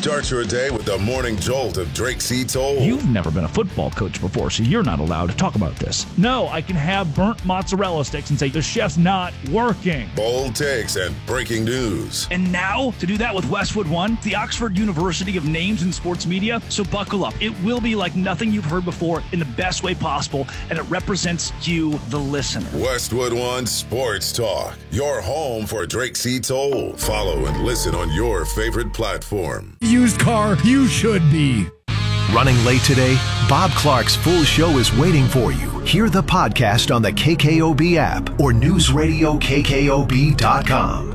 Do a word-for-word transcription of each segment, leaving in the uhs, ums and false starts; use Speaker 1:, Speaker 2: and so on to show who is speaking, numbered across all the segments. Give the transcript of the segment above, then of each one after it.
Speaker 1: Start your day with the morning jolt of Drake C. Toll.
Speaker 2: You've never been a football coach before, so you're not allowed to talk about this. No, I can have burnt mozzarella sticks and say the chef's not working.
Speaker 1: Bold takes and breaking news.
Speaker 2: And now, to do that with Westwood One, the Oxford University of names in sports media. So buckle up. It will be like nothing you've heard before in the best way possible, and it represents you, the listener.
Speaker 1: Westwood One Sports Talk, your home for Drake C. Toll. Follow and listen on your favorite platform.
Speaker 3: Used car you should be.
Speaker 4: Running late today? Bob Clark's full show is waiting for you. Hear the podcast on the K K O B app or news radio K K O B dot com.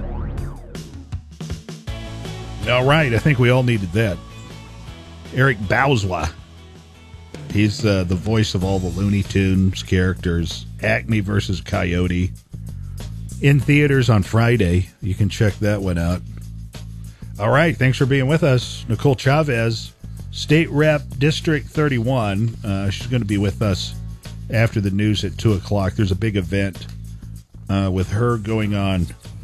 Speaker 3: All right, I think we all needed that. Eric Bauza. He's uh, the voice of all the Looney Tunes characters. Acme versus Coyote. In theaters on Friday. You can check that one out. All right, thanks for being with us. Nicole Chavez, State Rep District thirty-one. Uh, she's going to be with us after the news at two o'clock. There's a big event uh, with her going on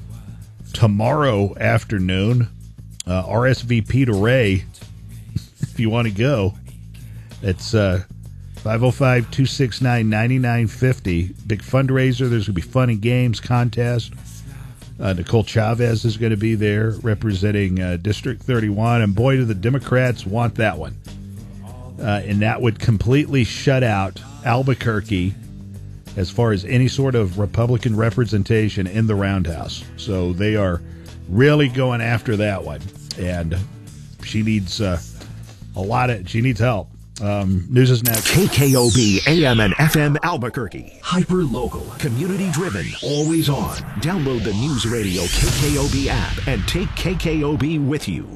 Speaker 3: tomorrow afternoon. Uh, R S V P to Ray, if you want to go. It's uh, five oh five, two six nine, nine nine five oh. Big fundraiser. There's going to be fun and games, contest. Uh, Nicole Chavez is going to be there representing uh, District thirty-one, and boy, do the Democrats want that one. Uh, and that would completely shut out Albuquerque as far as any sort of Republican representation in the Roundhouse. So they are really going after that one, and she needs uh, a lot of, she needs help. Um, news is next.
Speaker 4: K K O B A M and F M Albuquerque. Hyper local, community driven, always on. Download the News Radio K K O B app and take K K O B with you.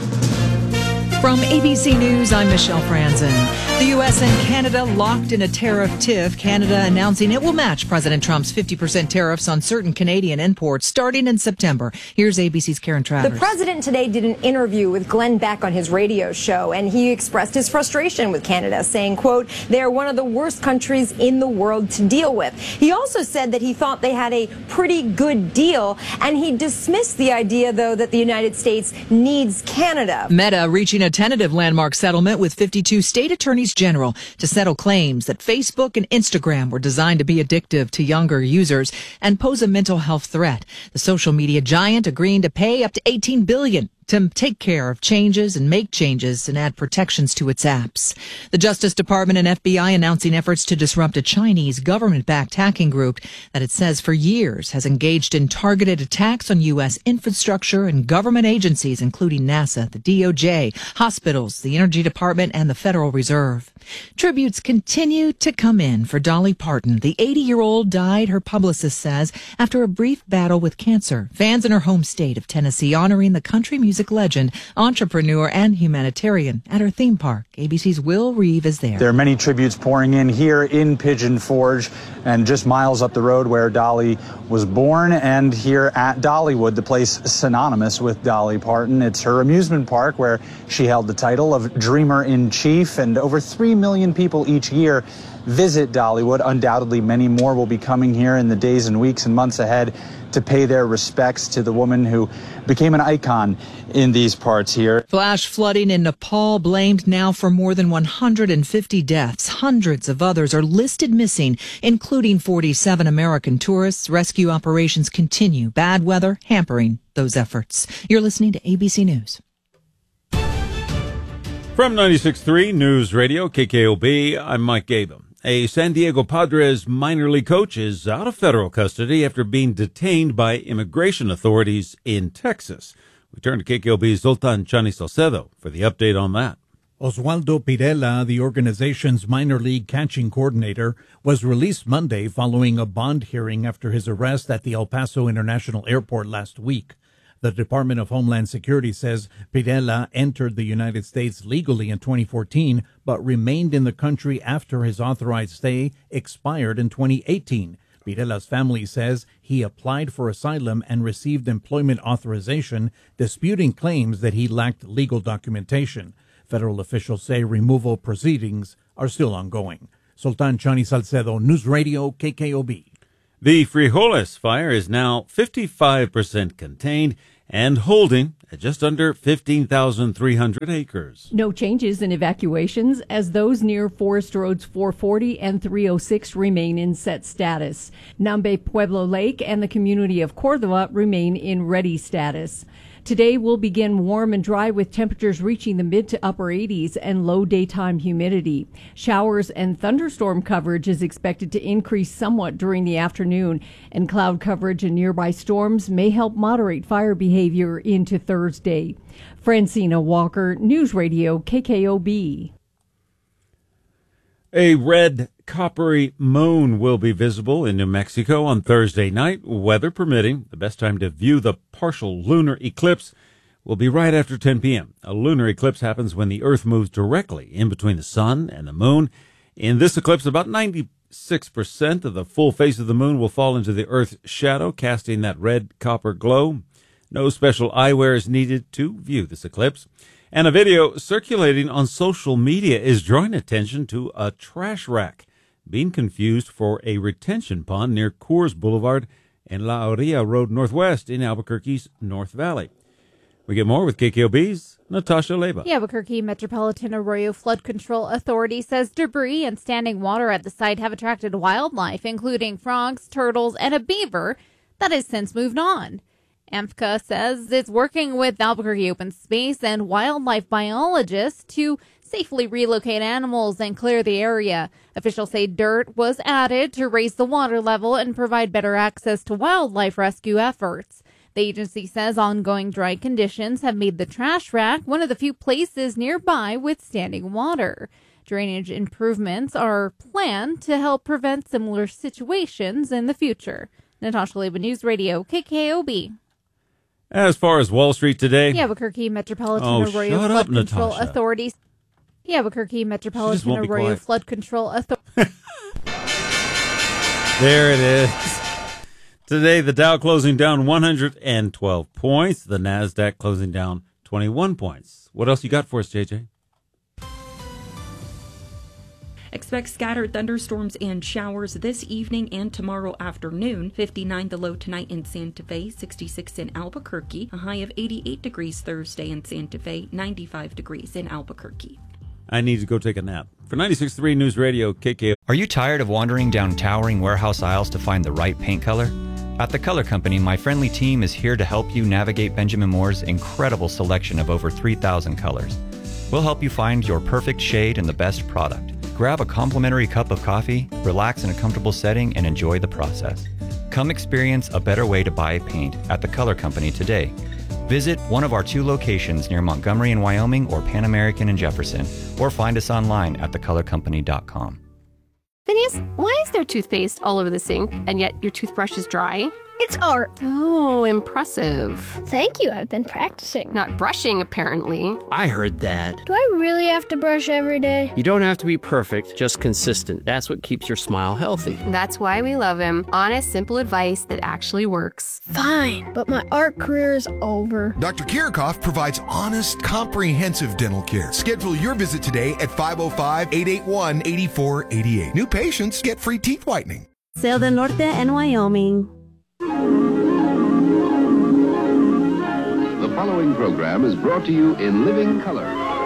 Speaker 5: From A B C News, I'm Michelle Franzen. The U S and Canada locked in a tariff tiff. Canada announcing it will match President Trump's fifty percent tariffs on certain Canadian imports starting in September. Here's A B C's Karen Travers.
Speaker 6: The president today did an interview with Glenn Beck on his radio show, and he expressed his frustration with Canada, saying, quote, they are one of the worst countries in the world to deal with. He also said that he thought they had a pretty good deal, and he dismissed the idea, though, that the United States needs Canada.
Speaker 5: Meta reaching a tentative landmark settlement with fifty-two state attorneys general to settle claims that Facebook and Instagram were designed to be addictive to younger users and pose a mental health threat. The social media giant agreeing to pay up to eighteen billion dollars to take care of changes and make changes and add protections to its apps. The Justice Department and F B I announcing efforts to disrupt a Chinese government-backed hacking group that it says for years has engaged in targeted attacks on U S infrastructure and government agencies, including NASA, the D O J, hospitals, the Energy Department, and the Federal Reserve. Tributes continue to come in for Dolly Parton. The eighty-year-old died, her publicist says, after a brief battle with cancer. Fans in her home state of Tennessee honoring the country music legend, entrepreneur, and humanitarian at her theme park. A B C's Will Reeve is there.
Speaker 7: There are many tributes pouring in here in Pigeon Forge and just miles up the road where Dolly was born, and here at Dollywood, the place synonymous with Dolly Parton. It's her amusement park where she held the title of Dreamer-in-Chief, and over three million people each year visit Dollywood. Undoubtedly, many more will be coming here in the days and weeks and months ahead to pay their respects to the woman who became an icon in these parts here.
Speaker 5: Flash flooding in Nepal blamed now for more than one hundred fifty deaths. Hundreds of others are listed missing, including forty-seven American tourists. Rescue operations continue. Bad weather hampering those efforts. You're listening to A B C News.
Speaker 8: From ninety-six point three News Radio K K O B, I'm Mike Gabum. A San Diego Padres minor league coach is out of federal custody after being detained by immigration authorities in Texas. We turn to K K O B's Zoltan Chani Salcedo for the update on that.
Speaker 9: Oswaldo Pirela, the organization's minor league catching coordinator, was released Monday following a bond hearing after his arrest at the El Paso International Airport last week. The Department of Homeland Security says Pirela entered the United States legally in twenty fourteen, but remained in the country after his authorized stay expired in twenty eighteen. Pirela's family says he applied for asylum and received employment authorization, disputing claims that he lacked legal documentation. Federal officials say removal proceedings are still ongoing. Sultan Chani Salcedo, News Radio, K K O B.
Speaker 8: The Frijoles fire is now fifty-five percent contained, and holding at just under fifteen thousand three hundred acres.
Speaker 10: No changes in evacuations as those near Forest Roads four forty and three oh six remain in set status. Nambe Pueblo Lake and the community of Cordova remain in ready status. Today will begin warm and dry with temperatures reaching the mid to upper eighties and low daytime humidity. Showers and thunderstorm coverage is expected to increase somewhat during the afternoon, and cloud coverage and nearby storms may help moderate fire behavior into Thursday. Francina Walker, News Radio K K O B.
Speaker 8: A red coppery moon will be visible in New Mexico on Thursday night, weather permitting. The best time to view the partial lunar eclipse will be right after ten p.m. A lunar eclipse happens when the Earth moves directly in between the sun and the moon. In this eclipse, about ninety-six percent of the full face of the moon will fall into the Earth's shadow, casting that red copper glow. No special eyewear is needed to view this eclipse. And a video circulating on social media is drawing attention to a trash rack being confused for a retention pond near Coors Boulevard and La Orilla Road Northwest in Albuquerque's North Valley. We get more with K K O B's Natasha Leba.
Speaker 11: The Albuquerque Metropolitan Arroyo Flood Control Authority says debris and standing water at the site have attracted wildlife, including frogs, turtles, and a beaver that has since moved on. A M F C A says it's working with Albuquerque Open Space and wildlife biologists to safely relocate animals and clear the area. Officials say dirt was added to raise the water level and provide better access to wildlife rescue efforts. The agency says ongoing dry conditions have made the trash rack one of the few places nearby with standing water. Drainage improvements are planned to help prevent similar situations in the future. Natasha Leba, News Radio, K K O B.
Speaker 8: As far as Wall Street today,
Speaker 11: the Albuquerque Metropolitan
Speaker 8: oh,
Speaker 11: Arroyo
Speaker 8: shut
Speaker 11: Flood
Speaker 8: up,
Speaker 11: Control
Speaker 8: Natasha.
Speaker 11: Authority. The Albuquerque Metropolitan Arroyo Flood Control Authority.
Speaker 8: There it is. Today, the Dow closing down one hundred twelve points. The NASDAQ closing down twenty-one points. What else you got for us, J J?
Speaker 12: Expect scattered thunderstorms and showers this evening and tomorrow afternoon. fifty-nine the low tonight in Santa Fe, sixty-six in Albuquerque, a high of eighty-eight degrees Thursday in Santa Fe, ninety-five degrees in Albuquerque.
Speaker 8: I need to go take a nap. For ninety-six point three News Radio, K K O.
Speaker 13: Are you tired of wandering down towering warehouse aisles to find the right paint color? At The Color Company, my friendly team is here to help you navigate Benjamin Moore's incredible selection of over three thousand colors. We'll help you find your perfect shade and the best product. Grab a complimentary cup of coffee, relax in a comfortable setting, and enjoy the process. Come experience a better way to buy paint at The Color Company today. Visit one of our two locations near Montgomery in Wyoming or Pan American in Jefferson, or find us online at the color company dot com.
Speaker 14: Phineas, why is there toothpaste all over the sink, and yet your toothbrush is dry?
Speaker 15: It's art.
Speaker 14: Oh, impressive.
Speaker 15: Thank you, I've been practicing.
Speaker 14: Not brushing, apparently.
Speaker 16: I heard that.
Speaker 15: Do I really have to brush every day?
Speaker 16: You don't have to be perfect, just consistent. That's what keeps your smile healthy.
Speaker 14: That's why we love him. Honest, simple advice that actually works.
Speaker 15: Fine, but my art career is over.
Speaker 17: Doctor Kirchhoff provides honest, comprehensive dental care. Schedule your visit today at five oh five, eight eight one, eight four eight eight. New patients get free teeth whitening.
Speaker 18: Sail del Norte en Wyoming.
Speaker 19: The following program is brought to you in living color.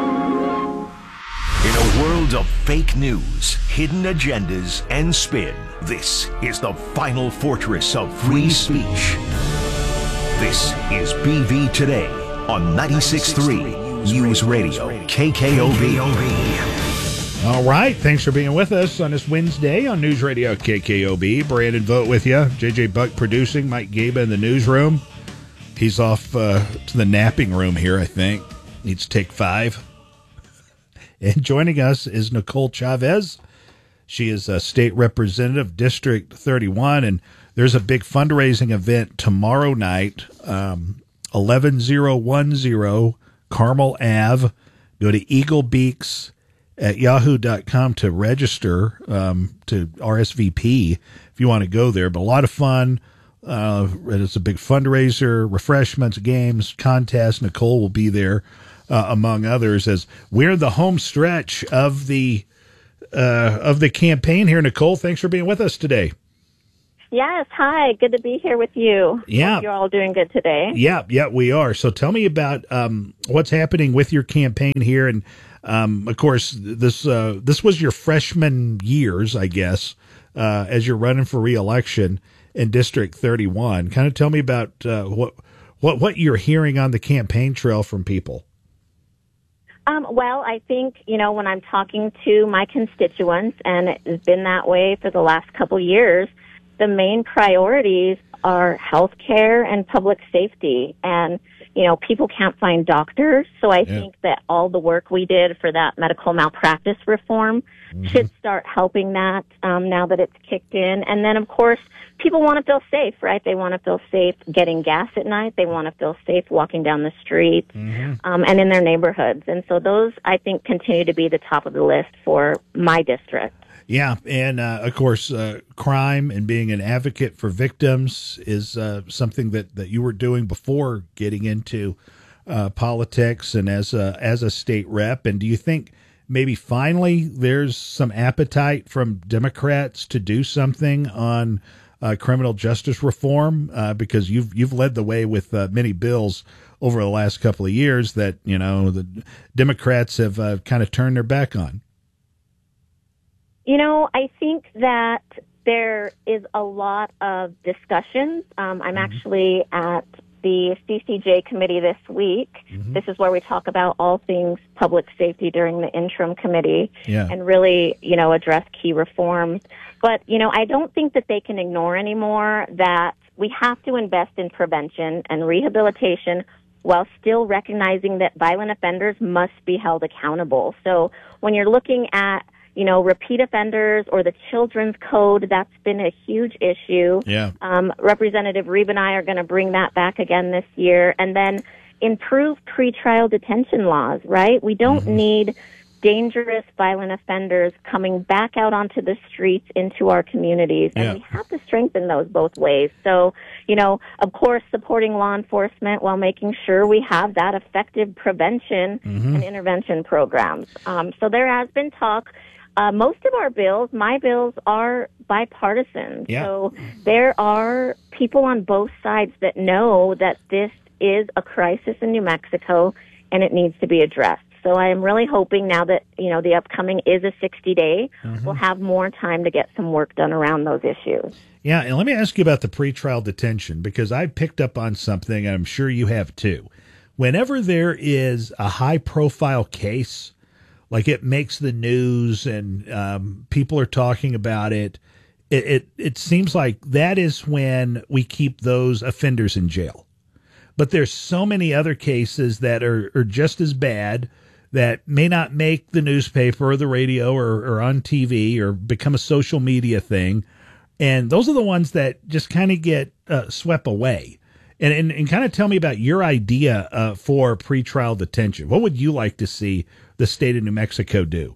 Speaker 4: In a world of fake news, hidden agendas, and spin, this is the final fortress of free speech. This is B V Today on ninety-six point three News Radio, K K O B.
Speaker 3: All right, thanks for being with us on this Wednesday on News Radio K K O B. Brandon Vogt with you. J J Buck producing. Mike Gaba in the newsroom. He's off uh, to the napping room here, I think. Needs to take five. And joining us is Nicole Chavez. She is a state representative, District thirty-one, and there's a big fundraising event tomorrow night, um, eleven ten Carmel Avenue. Go to Eagle Beaks at yahoo dot com to register um, to R S V P if you want to go there. But a lot of fun. Uh, it's a big fundraiser, refreshments, games, contests. Nicole will be there, uh, among others, as we're the home stretch of the uh, of the campaign here. Nicole, thanks for being with us today.
Speaker 20: Yes, hi. Good to be here with you.
Speaker 3: Yeah.
Speaker 20: Hope you're all doing good today.
Speaker 3: Yeah, yeah, we are. So tell me about um, what's happening with your campaign here. And, um, of course, this uh, this was your freshman years, I guess, uh, as you're running for re-election in District thirty-one. Kind of tell me about uh, what, what, what you're hearing on the campaign trail from people.
Speaker 20: Um, well, I think, you know, when I'm talking to my constituents, and it's been that way for the last couple years, the main priorities are health care and public safety. And, you know, people can't find doctors. So I yeah. think that all the work we did for that medical malpractice reform mm-hmm. should start helping that um, now that it's kicked in. And then, of course, people want to feel safe, right? They want to feel safe getting gas at night. They want to feel safe walking down the street mm-hmm. um, and in their neighborhoods. And so those, I think, continue to be the top of the list for my district.
Speaker 3: Yeah, and uh, of course, uh, crime and being an advocate for victims is uh, something that, that you were doing before getting into uh, politics and as a, as a state rep. And do you think maybe finally there's some appetite from Democrats to do something on uh, criminal justice reform? Uh, because you've you've led the way with uh, many bills over the last couple of years that, you know, the Democrats have uh, kind of turned their back on.
Speaker 20: You know, I think that there is a lot of discussions. Um, I'm mm-hmm. actually at the C C J committee this week. Mm-hmm. This is where we talk about all things public safety during the interim committee yeah. and really, you know, address key reforms. But, you know, I don't think that they can ignore anymore that we have to invest in prevention and rehabilitation while still recognizing that violent offenders must be held accountable. So when you're looking at you know, repeat offenders or the children's code, that's been a huge issue.
Speaker 3: Yeah.
Speaker 20: Um, Representative Reeb and I are going to bring that back again this year. And then improve pretrial detention laws, right? We don't mm-hmm. need dangerous violent offenders coming back out onto the streets into our communities. And yeah. we have to strengthen those both ways. So, you know, of course, supporting law enforcement while making sure we have that effective prevention mm-hmm. and intervention programs. Um, so there has been talk. Uh, most of our bills, my bills, are bipartisan.
Speaker 3: Yeah.
Speaker 20: So there are people on both sides that know that this is a crisis in New Mexico and it needs to be addressed. So I am really hoping now that, you know, the upcoming is a sixty day, mm-hmm. we'll have more time to get some work done around those issues.
Speaker 3: Yeah, and let me ask you about the pretrial detention, because I picked up on something, and I'm sure you have too. Whenever there is a high-profile case, like it makes the news and um, people are talking about it, it, it, it seems like that is when we keep those offenders in jail. But there's so many other cases that are, are just as bad that may not make the newspaper or the radio or, or on T V or become a social media thing. And those are the ones that just kind of get uh, swept away. And, and, and kind of tell me about your idea uh, for pretrial detention. What would you like to see the state of New Mexico do?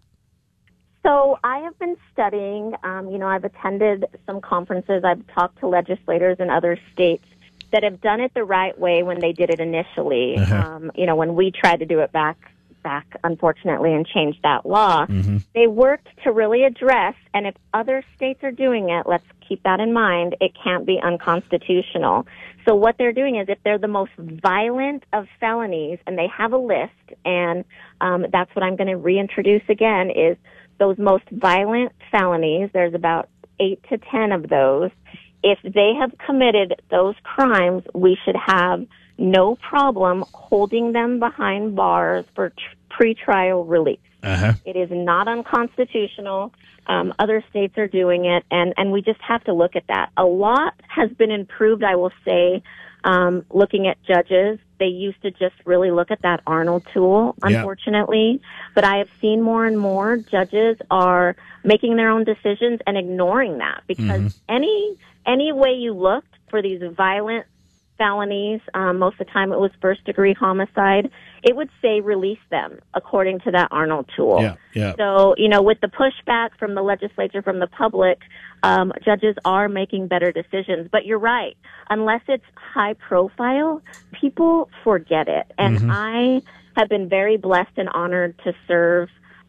Speaker 20: So I have been studying, um, you know, I've attended some conferences. I've talked to legislators in other states that have done it the right way when they did it initially. Uh-huh. Um, you know, when we tried to do it back, back, unfortunately, and change that law, mm-hmm. they worked to really address, and if other states are doing it, let's keep that in mind, it can't be unconstitutional. So what they're doing is if they're the most violent of felonies, and they have a list, and um, that's what I'm going to reintroduce again, is those most violent felonies, there's about eight to ten of those. If they have committed those crimes, we should have no problem holding them behind bars for tr- pretrial release.
Speaker 3: Uh-huh.
Speaker 20: It is not unconstitutional. Um, other states are doing it, and, and we just have to look at that. A lot has been improved, I will say, um, looking at judges. They used to just really look at that Arnold tool, unfortunately. Yeah. But I have seen more and more judges are making their own decisions and ignoring that, because mm-hmm. any any way you looked for these violent felonies, um, most of the time it was first-degree homicide, it would say release them according to that Arnold tool.
Speaker 3: Yeah, yeah.
Speaker 20: So, you know, with the pushback from the legislature, from the public, um, judges are making better decisions. But you're right. Unless it's high profile, people forget it. And mm-hmm. I have been very blessed and honored to serve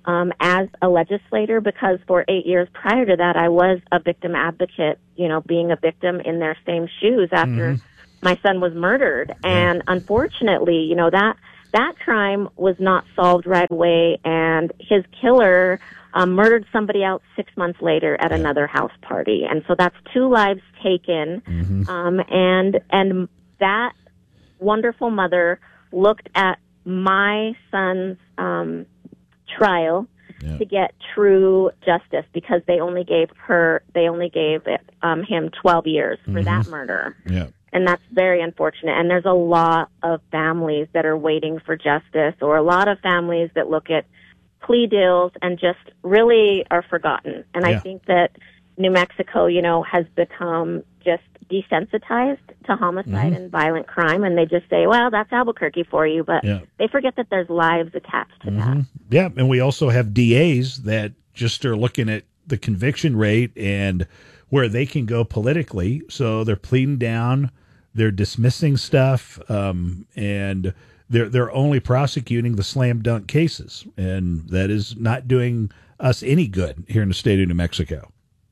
Speaker 20: um, as a legislator, because for eight years prior to that, I was a victim advocate, you know, being a victim in their same shoes after mm-hmm. my son was murdered. Yeah. And unfortunately, you know, that that crime was not solved right away, and his killer um, murdered somebody else six months later at yeah. another house party. And so that's two lives taken. Mm-hmm. Um, and and that wonderful mother looked at my son's um, trial yeah. to get true justice, because they only gave her, they only gave it, um, him twelve years for mm-hmm. that murder.
Speaker 3: Yeah.
Speaker 20: And that's very unfortunate. And there's a lot of families that are waiting for justice, or a lot of families that look at plea deals and just really are forgotten. And yeah. I think that New Mexico, you know, has become just desensitized to homicide mm-hmm. and violent crime, and they just say, well, that's Albuquerque for you, but yeah. they forget that there's lives attached to mm-hmm. that.
Speaker 3: Yeah, and we also have D As that just are looking at the conviction rate and where they can go politically, so they're pleading down, they're dismissing stuff, um, and they're they're only prosecuting the slam dunk cases, and that is not doing us any good here in the state of New Mexico.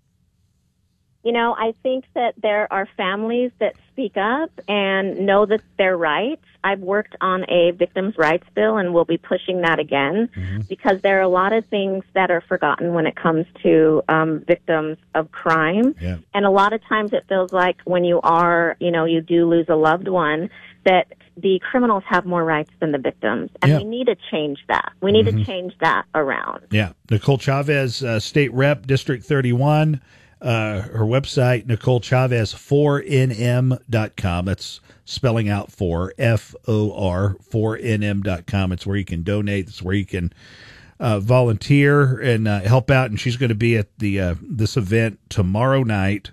Speaker 20: You know, I think that there are families that speak up and know that they're right. I've worked on a victims' rights bill, and we'll be pushing that again mm-hmm. because there are a lot of things that are forgotten when it comes to um, victims of crime.
Speaker 3: Yeah.
Speaker 20: And a lot of times it feels like when you are, you know, you do lose a loved one, that the criminals have more rights than the victims. And
Speaker 3: yeah.
Speaker 20: we need to change that. We need
Speaker 3: mm-hmm.
Speaker 20: to change that around.
Speaker 3: Yeah. Nicole Chavez, uh, State Rep, District thirty-one. Uh, her website, Nicole Chavez, four N M dot com. That's spelling out for, F O R, four N M dot com. It's where you can donate. It's where you can uh, volunteer and uh, help out. And she's going to be at the uh, this event tomorrow night.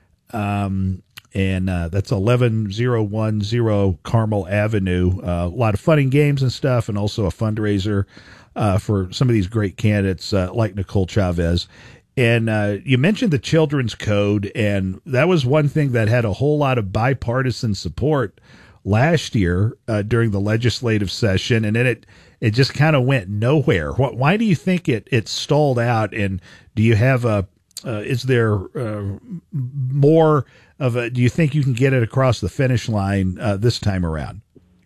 Speaker 3: Um, and uh, that's eleven oh ten Carmel Avenue. Uh, a lot of fun and games and stuff, and also a fundraiser uh, for some of these great candidates uh, like Nicole Chavez. And uh, you mentioned the Children's Code, and that was one thing that had a whole lot of bipartisan support last year uh, during the legislative session, and then it it just kind of went nowhere. What, why do you think it, it stalled out, and do you have a uh, is there uh, more of a, do you think you can get it across the finish line uh, this time around?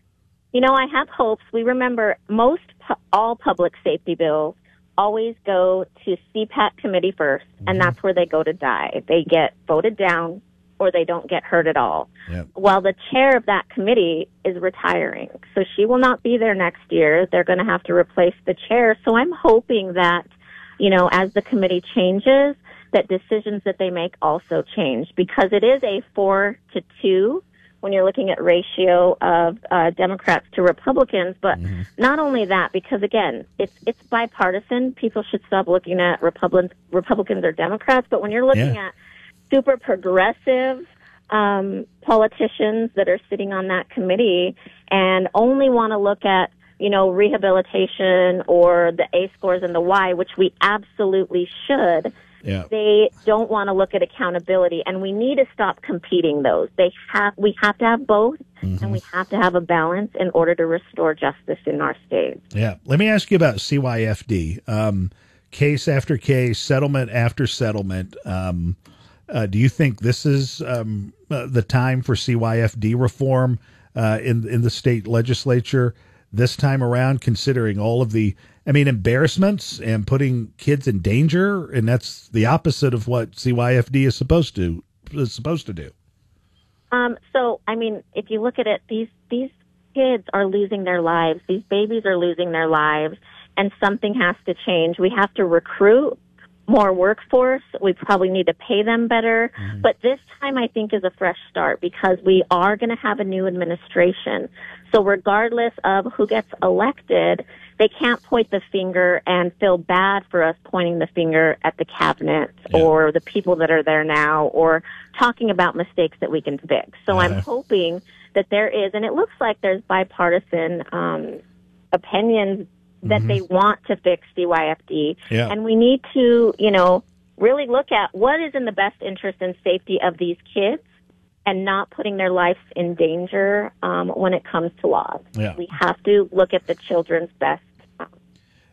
Speaker 20: You know, I have hopes. We remember most pu- all public safety bills always go to C PAC committee first, and mm-hmm. that's where they go to die. They get voted down, or they don't get heard at all.
Speaker 3: Yep.
Speaker 20: Well, the chair of that committee is retiring, so she will not be there next year. They're going to have to replace the chair. So I'm hoping that, you know, as the committee changes, that decisions that they make also change, because it is a four to two when you're looking at ratio of uh, Democrats to Republicans. But mm-hmm. not only that, because again, it's it's bipartisan. People should stop looking at Republicans, Republicans or Democrats. But when you're looking
Speaker 3: yeah.
Speaker 20: at super progressive um, politicians that are sitting on that committee and only want to look at, you know, rehabilitation or the A scores and the Y, which we absolutely should.
Speaker 3: Yeah.
Speaker 20: They don't want to look at accountability, and we need to stop competing those. They have, we have to have both, mm-hmm. and we have to have a balance in order to restore justice in our state.
Speaker 3: Yeah. Let me ask you about C Y F D. Um, case after case, settlement after settlement. Um, uh, do you think this is um, uh, the time for C Y F D reform uh, in in the state legislature this time around, considering all of the, I mean, embarrassments and putting kids in danger, and that's the opposite of what C Y F D is supposed to is supposed to do.
Speaker 20: Um, so, I mean, if you look at it, these these kids are losing their lives. These babies are losing their lives, and something has to change. We have to recruit more workforce. We probably need to pay them better. Mm-hmm. But this time, I think, is a fresh start, because we are going to have a new administration. So regardless of who gets elected, they can't point the finger and feel bad for us pointing the finger at the cabinet yeah. or the people that are there now, or talking about mistakes that we can fix. So uh-huh. I'm hoping that there is, and it looks like there's bipartisan um, opinions that mm-hmm. they want to fix C Y F D.
Speaker 3: Yeah.
Speaker 20: And we need to, you know, really look at what is in the best interest and safety of these kids, and not putting their lives in danger um, when it comes to laws.
Speaker 3: Yeah.
Speaker 20: We have to look at the children's best.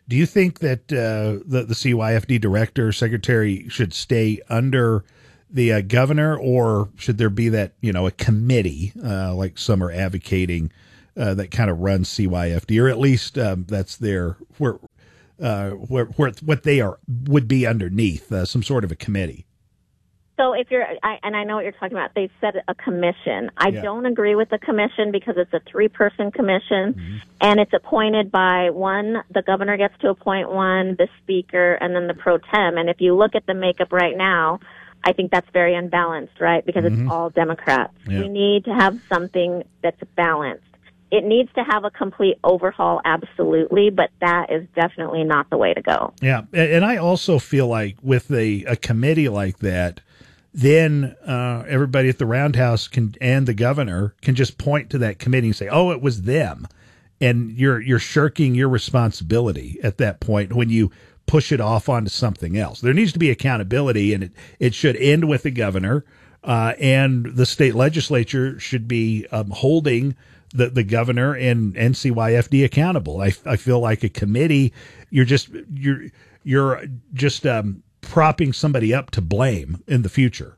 Speaker 3: Do you think that uh, the, the C Y F D director, secretary should stay under the uh, governor, or should there be that, you know, a committee uh, like some are advocating uh, that kind of runs C Y F D, or at least um, that's their where, uh, where, where what they are would be underneath uh, some sort of a committee?
Speaker 20: So if you're, I, and I know what you're talking about, they've said a commission. I
Speaker 3: Yeah.
Speaker 20: don't agree with the commission because it's a three-person commission,
Speaker 3: Mm-hmm.
Speaker 20: and it's appointed by one, the governor gets to appoint one, the speaker, and then the pro tem. And if you look at the makeup right now, I think that's very unbalanced, right? Because
Speaker 3: Mhm.
Speaker 20: it's all Democrats.
Speaker 3: Yeah.
Speaker 20: We need to have something that's balanced. It needs to have a complete overhaul, absolutely, but that is definitely not the way to go.
Speaker 3: Yeah, and and I also feel like with a, a committee like that, then uh, everybody at the Roundhouse can and the governor can just point to that committee and say, "Oh, it was them," and you're you're shirking your responsibility at that point when you push it off onto something else. There needs to be accountability, and it it should end with the governor, uh, and the state legislature should be um, holding the the governor and and C Y F D accountable. I I feel like a committee, you're just you're you're just um, propping somebody up to blame in the future.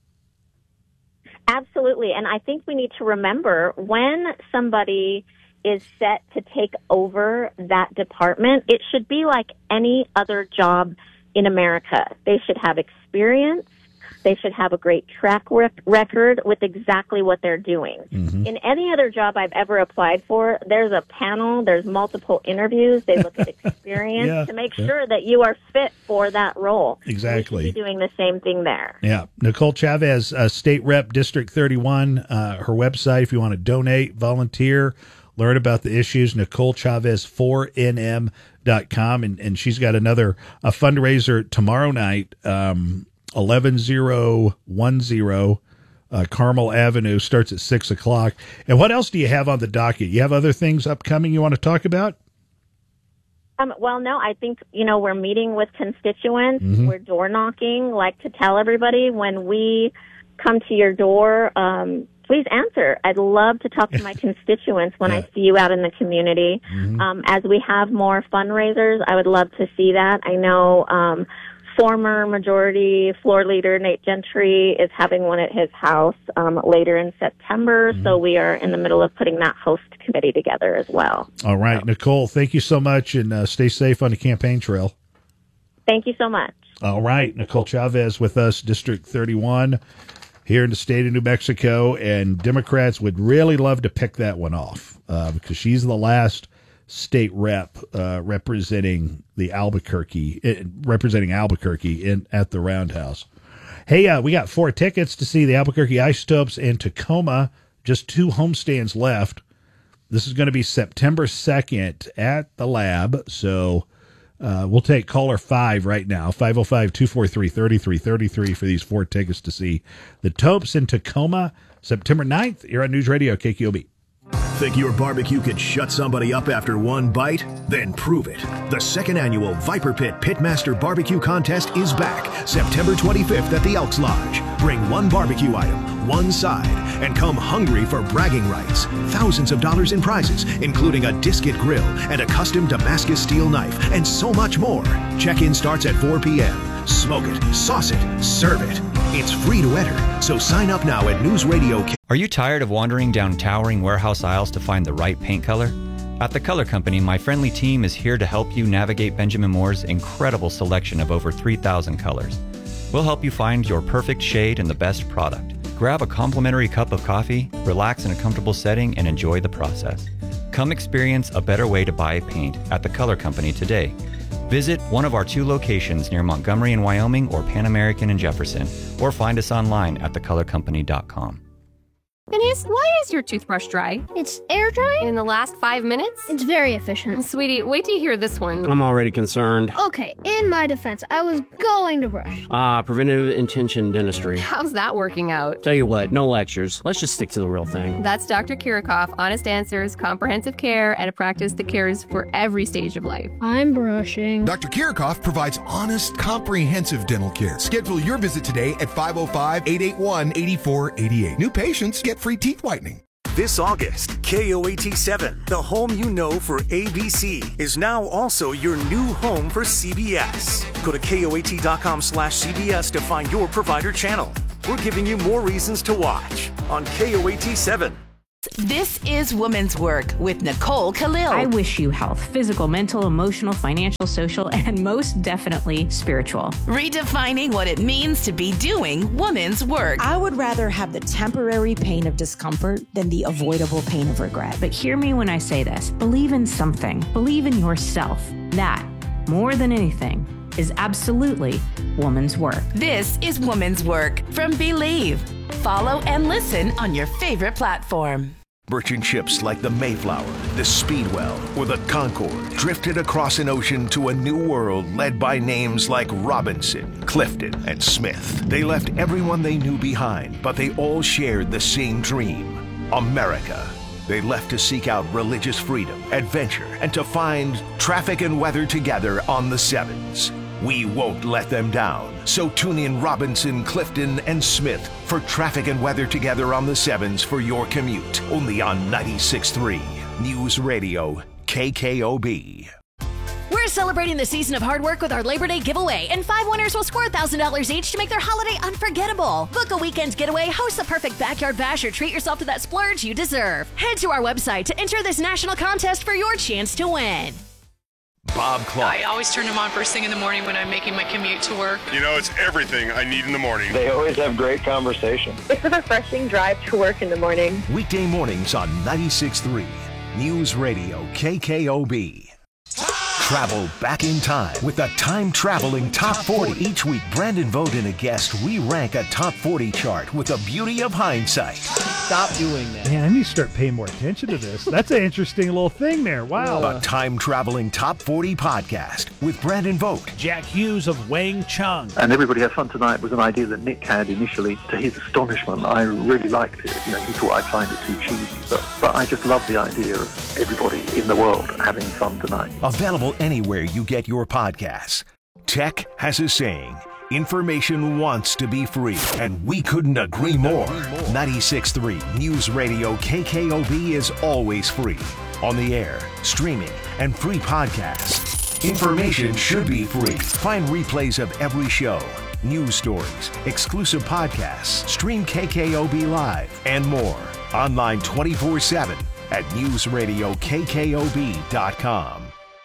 Speaker 20: Absolutely. And I think we need to remember when somebody is set to take over that department, it should be like any other job in America. They should have experience. They should have a great track rec- record with exactly what they're doing.
Speaker 3: Mm-hmm.
Speaker 20: In any other job I've ever applied for, there's a panel, there's multiple interviews. They look at experience
Speaker 3: Yeah,
Speaker 20: to make
Speaker 3: yeah.
Speaker 20: sure that you are fit for that role.
Speaker 3: Exactly.
Speaker 20: We should be doing the same thing there.
Speaker 3: Yeah. Nicole Chavez, uh, State Rep District thirty-one, uh, her website, if you want to donate, volunteer, learn about the issues, Nicole Chavez four N M dot com. And, and she's got another a fundraiser tomorrow night, um, eleven oh ten uh, Carmel Avenue, starts at six o'clock. And what else do you have on the docket? You have other things upcoming you want to talk about?
Speaker 20: Um, well, no, I think, you know, we're meeting with constituents.
Speaker 3: Mhm.
Speaker 20: We're door knocking, like to tell everybody when we come to your door, um, please answer. I'd love to talk to my constituents when I see you out in the community.
Speaker 3: Mhm.
Speaker 20: Um, as we have more fundraisers, I would love to see that. I know, um, former majority floor leader Nate Gentry is having one at his house um, later in September, so we are in the middle of putting that host committee together as well.
Speaker 3: All right, Nicole, thank you so much, and uh, stay safe on the campaign trail.
Speaker 20: Thank you so much.
Speaker 3: All right, Nicole Chavez with us, District thirty-one, here in the state of New Mexico, and Democrats would really love to pick that one off uh, because she's the last state rep uh, representing the Albuquerque, uh, representing Albuquerque in at the Roundhouse. Hey, uh, we got four tickets to see the Albuquerque Isotopes in Tacoma. Just two homestands left. This is going to be September second at the Lab. So uh, we'll take caller five right now, five oh five, two four three, three three three three for these four tickets to see the Topes in Tacoma, September ninth. You're on News Radio K Q O B.
Speaker 21: Think your barbecue could shut somebody up after one bite? Then prove it. The second annual Viper Pit Pitmaster Barbecue Contest is back September twenty-fifth at the Elks Lodge. Bring one barbecue item, one side, and come hungry for bragging rights. Thousands of dollars in prizes, including a Disket grill and a custom Damascus steel knife, and so much more. Check-in starts at four p.m. Smoke it, sauce it, serve it. It's free to enter, so sign up now at News Radio.
Speaker 13: Are you tired of wandering down towering warehouse aisles to find the right paint color? At The Color Company, my friendly team is here to help you navigate Benjamin Moore's incredible selection of over three thousand colors. We'll help you find your perfect shade and the best product. Grab a complimentary cup of coffee, relax in a comfortable setting, and enjoy the process. Come experience a better way to buy paint at The Color Company today. Visit one of our two locations near Montgomery in Wyoming or Pan American in Jefferson, or find us online at the color company dot com.
Speaker 14: Denise, why is your toothbrush dry?
Speaker 15: It's air drying?
Speaker 14: In the last five minutes?
Speaker 15: It's very efficient.
Speaker 14: Sweetie, wait till you hear this one.
Speaker 16: I'm already concerned.
Speaker 15: Okay, in my defense, I was going to brush.
Speaker 16: Ah, preventive intention dentistry.
Speaker 14: How's that working out?
Speaker 16: Tell you what, no lectures. Let's just stick to the real thing.
Speaker 14: That's Doctor Kirikoff, honest answers, comprehensive care, and a practice that cares for every stage of life.
Speaker 15: I'm brushing.
Speaker 17: Doctor Kirikoff provides honest, comprehensive dental care. Schedule your visit today at five oh five, eight eight one, eight four eight eight. New patients get free teeth whitening.
Speaker 2: This August, K O A T seven, the home you know for A B C, is now also your new home for C B S. Go to K O A T dot com slash C B S to find your provider channel. We're giving you more reasons to watch on K O A T seven.
Speaker 22: This is Woman's Work with Nicole Khalil.
Speaker 23: I wish you health, physical, mental, emotional, financial, social, and most definitely spiritual.
Speaker 22: Redefining what it means to be doing woman's work.
Speaker 24: I would rather have the temporary pain of discomfort than the avoidable pain of regret.
Speaker 23: But hear me when I say this. Believe in something. Believe in yourself. That, more than anything, is absolutely woman's work.
Speaker 22: This is Woman's Work from Believe. Follow and listen on your favorite platform.
Speaker 4: Merchant ships like the Mayflower, the Speedwell, or the Concorde drifted across an ocean to a new world led by names like Robinson, Clifton, and Smith. They left everyone they knew behind, but they all shared the same dream, America. They left to seek out religious freedom, adventure, and to find traffic and weather together on the Sevens. We won't let them down. So tune in Robinson, Clifton, and Smith for traffic and weather together on the Sevens for your commute. Only on ninety-six point three News Radio K K O B.
Speaker 25: We're celebrating the season of hard work with our Labor Day giveaway, and five winners will score one thousand dollars each to make their holiday unforgettable. Book a weekend getaway, host the perfect backyard bash, or treat yourself to that splurge you deserve. Head to our website to enter this national contest for your chance to win.
Speaker 4: Bob Clark.
Speaker 26: I always turn them on first thing in the morning when I'm making my commute to work.
Speaker 27: You know, it's everything I need in the morning.
Speaker 28: They always have great conversation.
Speaker 29: It's a refreshing drive to work in the morning.
Speaker 4: Weekday mornings on ninety-six point three News Radio K K O B. Travel back in time with the time-traveling Top forty. Each week, Brandon Vogt and a guest re-rank a Top forty chart with the beauty of hindsight.
Speaker 30: Stop doing that.
Speaker 31: Man, I need to start paying more attention to this. That's an interesting little thing there. Wow.
Speaker 4: A time-traveling Top forty podcast with Brandon Vogt.
Speaker 31: Jack Hughes of Wang Chung.
Speaker 32: And Everybody Has Fun Tonight was an idea that Nick had initially. To his astonishment, I really liked it. You know, he thought I'd find it too cheesy. But, but I just love the idea of everybody in the world having fun tonight.
Speaker 4: Available anywhere you get your podcasts. Tech has a saying, information wants to be free, and we couldn't agree more. ninety-six point three News Radio K K O B is always free. On the air, streaming, and free podcasts. Information should be free. Find replays of every show, news stories, exclusive podcasts, stream K K O B Live, and more. Online twenty-four seven at news radio K K O B dot com.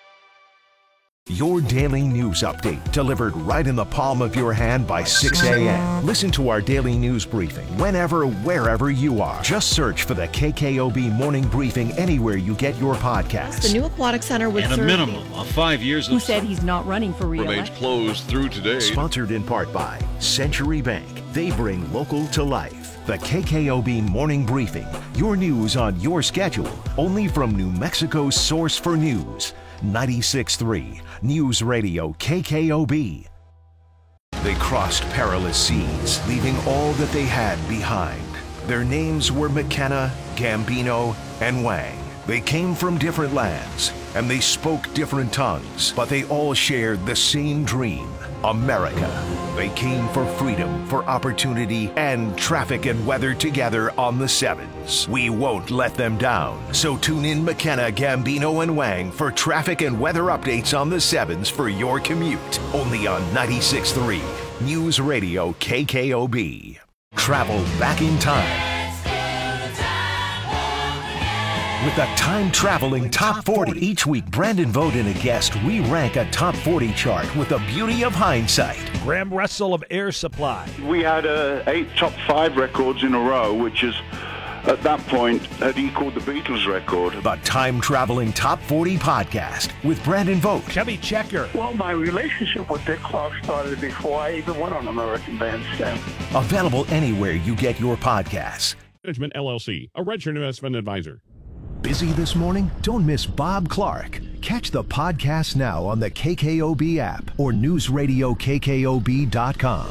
Speaker 4: Your daily news update delivered right in the palm of your hand by six a.m. Listen to our daily news briefing whenever, wherever you are. Just search for the K K O B Morning Briefing anywhere you get your podcasts.
Speaker 33: The new aquatic center would
Speaker 34: and a
Speaker 33: serve
Speaker 34: minimum of five years
Speaker 10: Who
Speaker 34: of
Speaker 10: said he's not running for
Speaker 34: remains
Speaker 10: re-election.
Speaker 34: closed through today.
Speaker 4: Sponsored in part by Century Bank. They bring local to life. The K K O B Morning Briefing. Your news on your schedule. Only from New Mexico's source for news. ninety-six point three News Radio K K O B. They crossed perilous seas, leaving all that they had behind. Their names were McKenna, Gambino, and Wang. They came from different lands, and they spoke different tongues, but they all shared the same dream, America. They came for freedom, for opportunity, and traffic and weather together on the Sevens. We won't let them down. So tune in McKenna, Gambino, and Wang for traffic and weather updates on the Sevens for your commute. Only on ninety-six point three News Radio K K O B. Travel back in time with the time-traveling Top forty. Each week, Brandon Vogt and a guest re-rank a Top forty chart with the beauty of hindsight.
Speaker 31: Graham Russell of Air Supply.
Speaker 35: We had uh, eight top five records in a row, which is, at that point, had equaled the Beatles record.
Speaker 4: The time-traveling Top forty podcast with Brandon Vogt.
Speaker 31: Chubby Checker.
Speaker 36: Well, my relationship with Dick Clark started before I even went on American Bandstand.
Speaker 4: Available anywhere you get your podcasts.
Speaker 37: Management L L C, a registered investment advisor.
Speaker 21: Busy this morning? Don't miss Bob Clark. Catch the podcast now on the K K O B app or news radio K K O B dot com.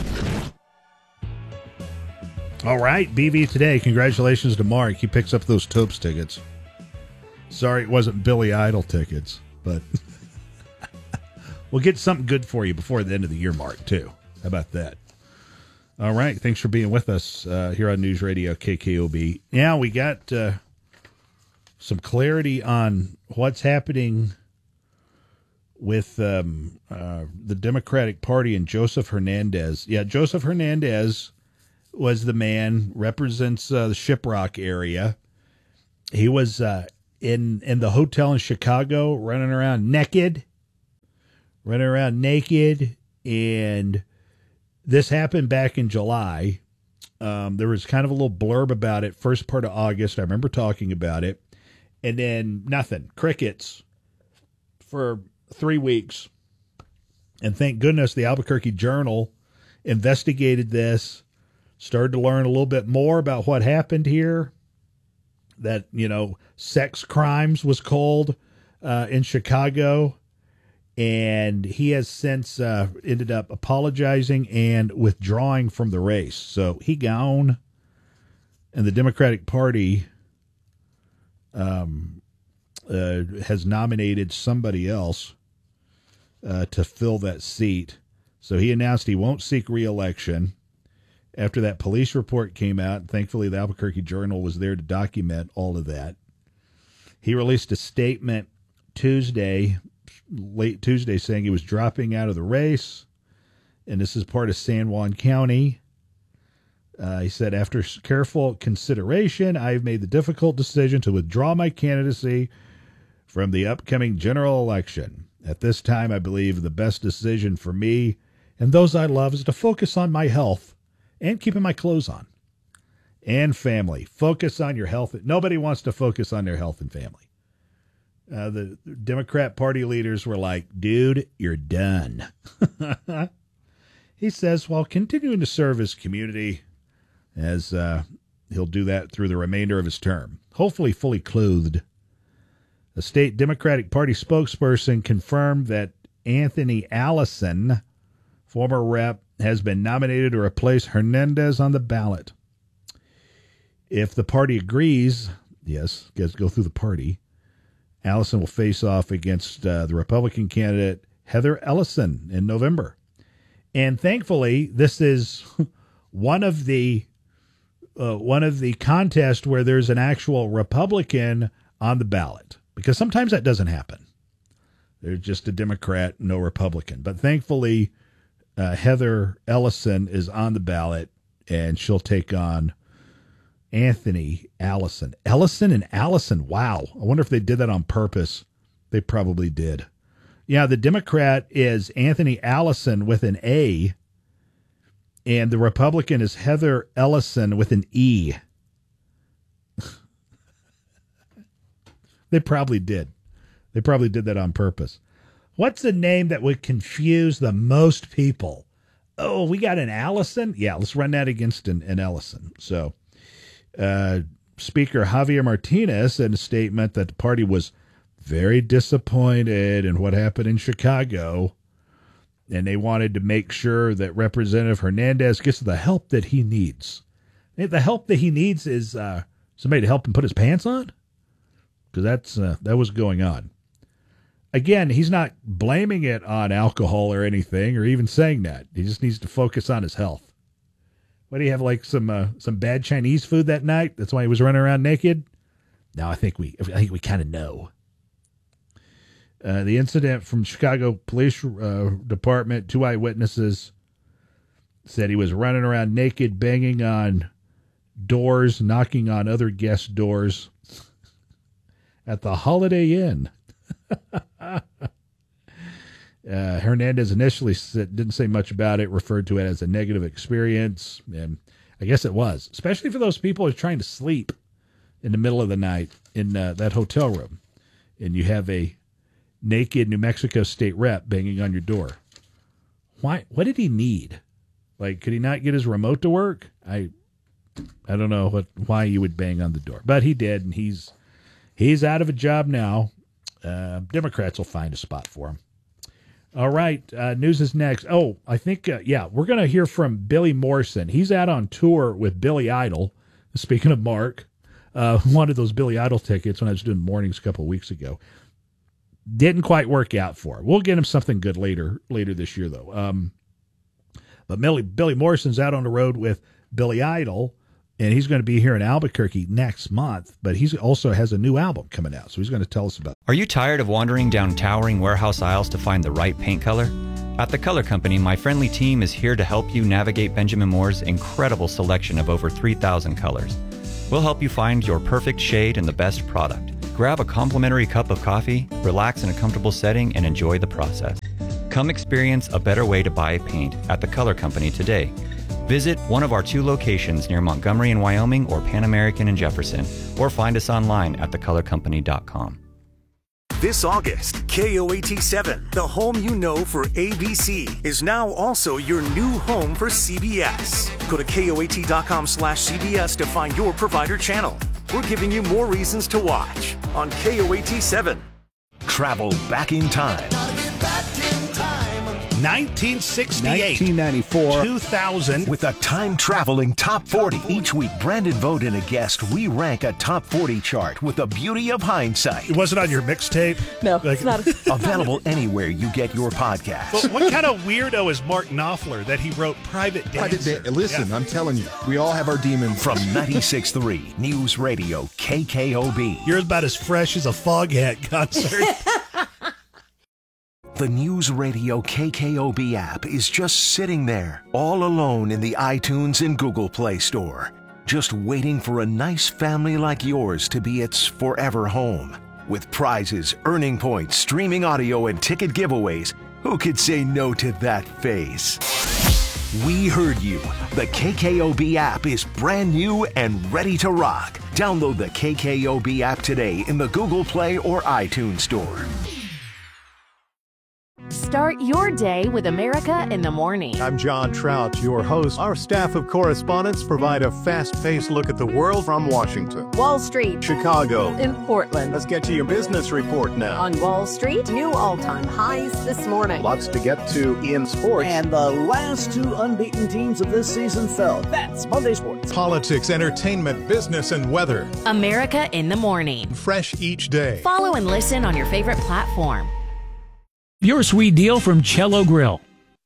Speaker 3: All right, B V today. Congratulations to Mark. He picks up those Topes tickets. Sorry it wasn't Billy Idol tickets, but we'll get something good for you before the end of the year, Mark, too. How about that? All right. Thanks for being with us uh, here on News Radio K K O B. Now we got uh, some clarity on what's happening with um, uh, the Democratic Party and Joseph Hernandez. Yeah, Joseph Hernandez was the man, represents uh, the Shiprock area. He was uh, in in the hotel in Chicago running around naked, running around naked, and this happened back in July. Um, there was kind of a little blurb about it, first part of August. I remember talking about it. And then nothing, crickets for three weeks. And thank goodness the Albuquerque Journal investigated this, started to learn a little bit more about what happened here. That, you know, sex crimes was called uh, in Chicago. And he has since uh, ended up apologizing and withdrawing from the race. So he gone, and the Democratic Party um, uh, has nominated somebody else uh, to fill that seat. So he announced he won't seek re-election after that police report came out. Thankfully, the Albuquerque Journal was there to document all of that. He released a statement Tuesday, late Tuesday, saying he was dropping out of the race, and this is part of San Juan County. Uh, he said, after careful consideration, I've made the difficult decision to withdraw my candidacy from the upcoming general election. At this time, I believe the best decision for me and those I love is to focus on my health and keeping my clothes on. And family. Focus on your health. Nobody wants to focus on their health and family. Uh, the Democrat Party leaders were like, dude, you're done. He says, while continuing to serve his community, as uh, he'll do that through the remainder of his term, hopefully fully clothed. A state Democratic Party spokesperson confirmed that Anthony Allison, former rep, has been nominated to replace Hernandez on the ballot. If the party agrees, yes, let's go through the party, Allison will face off against uh, the Republican candidate Heather Ellison in November. And thankfully, this is one of the uh, one of the contests where there's an actual Republican on the ballot, because sometimes that doesn't happen. There's just a Democrat, no Republican. But thankfully, uh, Heather Ellison is on the ballot, and she'll take on Anthony Allison. Ellison and Allison. Wow. I wonder if they did that on purpose. They probably did. Yeah, the Democrat is Anthony Allison with an A, and the Republican is Heather Ellison with an E. They probably did. They probably did that on purpose. What's the name that would confuse the most people? Oh, we got an Allison? Yeah, let's run that against an, an Ellison. So, Uh, Speaker Javier Martinez said in a statement that the party was very disappointed in what happened in Chicago, and they wanted to make sure that Representative Hernandez gets the help that he needs. The help that he needs is uh, somebody to help him put his pants on, because that's uh, that was going on. Again, he's not blaming it on alcohol or anything, or even saying that. He just needs to focus on his health. What, do you have, like some uh, some bad Chinese food that night? That's why he was running around naked? No, I think we I think we kind of know. Uh, the incident from Chicago Police uh, Department, two eyewitnesses said he was running around naked, banging on doors, knocking on other guests' doors at the Holiday Inn. Uh, Hernandez initially said, didn't say much about it, referred to it as a negative experience, and I guess it was, especially for those people who are trying to sleep in the middle of the night in uh, that hotel room, and you have a naked New Mexico state rep banging on your door. Why? What did he need? Like, could he not get his remote to work? I, I don't know what why you would bang on the door, but he did, and he's he's out of a job now. Uh, Democrats will find a spot for him. All right, uh, news is next. Oh, I think, uh, yeah, we're going to hear from Billy Morrison. He's out on tour with Billy Idol. Speaking of Mark, uh, wanted those Billy Idol tickets when I was doing mornings a couple of weeks ago. Didn't quite work out for him. We'll get him something good later later this year, though. Um, But Billy, Billy Morrison's out on the road with Billy Idol, and he's going to be here in Albuquerque next month. But he also has a new album coming out, so he's going to tell us about it.
Speaker 1: Are you tired of wandering down towering warehouse aisles to find the right paint color? At The Color Company, my friendly team is here to help you navigate Benjamin Moore's incredible selection of over three thousand colors. We'll help you find your perfect shade and the best product. Grab a complimentary cup of coffee, relax in a comfortable setting, and enjoy the process. Come experience a better way to buy paint at The Color Company today. Visit one of our two locations near Montgomery in Wyoming or Pan American in Jefferson, or find us online at the color company dot com.
Speaker 2: This August, K O A T seven, the home you know for A B C, is now also your new home for C B S. Go to K O A T dot com slash C B S to find your provider channel. We're giving you more reasons to watch on K O A T seven.
Speaker 4: Travel back in time.
Speaker 3: nineteen sixty-eight,
Speaker 4: nineteen ninety-four,
Speaker 3: two thousand.
Speaker 4: With a time-traveling top forty. Each week, Brandon Vogt and a guest, we rank a top forty chart with the beauty of hindsight.
Speaker 3: It wasn't on your mixtape?
Speaker 5: No,
Speaker 3: like,
Speaker 5: it's not.
Speaker 4: Available anywhere you get your podcasts.
Speaker 3: But what kind of weirdo is Mark Knopfler that he wrote Private Dancer?
Speaker 17: Private da- Listen,
Speaker 3: yeah.
Speaker 17: I'm telling you, we all have our demons.
Speaker 4: From ninety-six point three News Radio K K O B.
Speaker 3: You're about as fresh as a Foghat concert.
Speaker 4: The News Radio K K O B app is just sitting there, all alone in the iTunes and Google Play Store, just waiting for a nice family like yours to be its forever home. With prizes, earning points, streaming audio, and ticket giveaways, who could say no to that face? We heard you. The K K O B app is brand new and ready to rock. Download the K K O B app today in the Google Play or iTunes Store.
Speaker 22: Start your day with America in the Morning.
Speaker 6: I'm John Trout, your host. Our staff of correspondents provide a fast-paced look at the world from Washington,
Speaker 22: Wall Street,
Speaker 6: Chicago,
Speaker 22: in Portland.
Speaker 6: Let's get to your business report now.
Speaker 22: On Wall Street, new all-time highs this morning.
Speaker 6: Lots to get to in sports.
Speaker 7: And the last two unbeaten teams of this season fell. That's Monday Sports.
Speaker 6: Politics, entertainment, business, and weather.
Speaker 22: America in the Morning.
Speaker 6: Fresh each day.
Speaker 22: Follow and listen on your favorite platform.
Speaker 8: Your sweet deal from Cello Grill.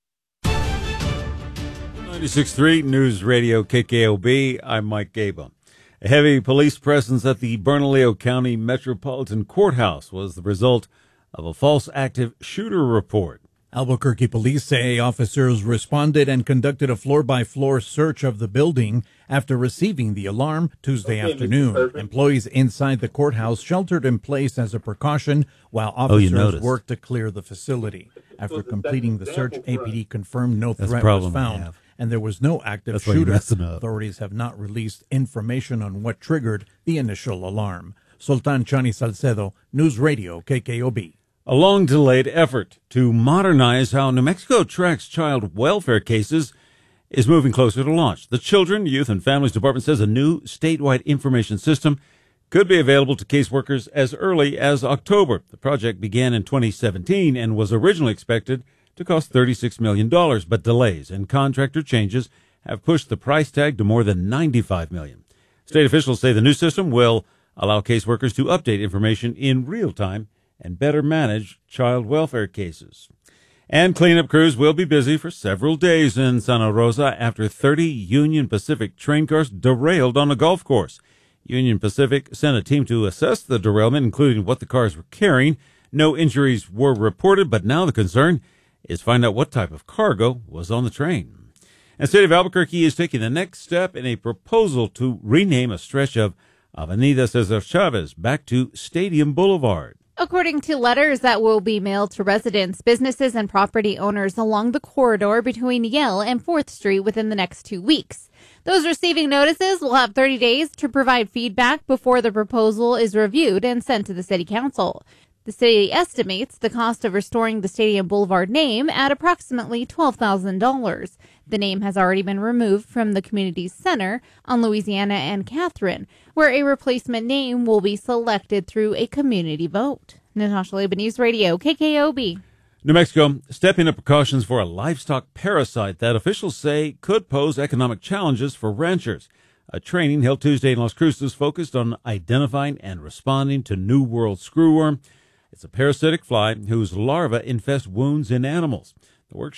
Speaker 9: ninety-six point three News Radio K K O B. I'm Mike Gaba. A heavy police presence at the Bernalillo County Metropolitan Courthouse was the result of a false active shooter report.
Speaker 11: Albuquerque police say officers responded and conducted a floor-by-floor search of the building after receiving the alarm Tuesday afternoon. Employees inside the courthouse sheltered in place as a precaution while officers
Speaker 9: oh,
Speaker 11: worked to clear the facility. After completing the search, A P D confirmed no
Speaker 9: That's
Speaker 11: threat was found, and there was no active
Speaker 9: That's
Speaker 11: shooter. Authorities have not released information on what triggered the initial alarm. Sultan Chani Salcedo, News Radio K K O B.
Speaker 9: A long-delayed effort to modernize how New Mexico tracks child welfare cases is moving closer to launch. The Children, Youth, and Families Department says a new statewide information system could be available to caseworkers as early as October. The project began in twenty seventeen and was originally expected to cost thirty-six million dollars, but delays and contractor changes have pushed the price tag to more than ninety-five million dollars. State officials say the new system will allow caseworkers to update information in real time and better manage child welfare cases. And cleanup crews will be busy for several days in Santa Rosa after thirty Union Pacific train cars derailed on a golf course. Union Pacific sent a team to assess the derailment, including what the cars were carrying. No injuries were reported, but now the concern is find out what type of cargo was on the train. And the state of Albuquerque is taking the next step in a proposal to rename a stretch of Avenida Cesar Chavez back to Stadium Boulevard.
Speaker 12: According to letters that will be mailed to residents, businesses, and property owners along the corridor between Yale and fourth Street within the next two weeks. Those receiving notices will have thirty days to provide feedback before the proposal is reviewed and sent to the city council. The city estimates the cost of restoring the Stadium Boulevard name at approximately twelve thousand dollars. The name has already been removed from the community center on Louisiana and Catherine, where a replacement name will be selected through a community vote. Natasha Leba, News Radio, K K O B.
Speaker 9: New Mexico stepping up precautions for a livestock parasite that officials say could pose economic challenges for ranchers. A training held Tuesday in Las Cruces focused on identifying and responding to New World screwworm. It's a parasitic fly whose larvae infest wounds in animals. The workshop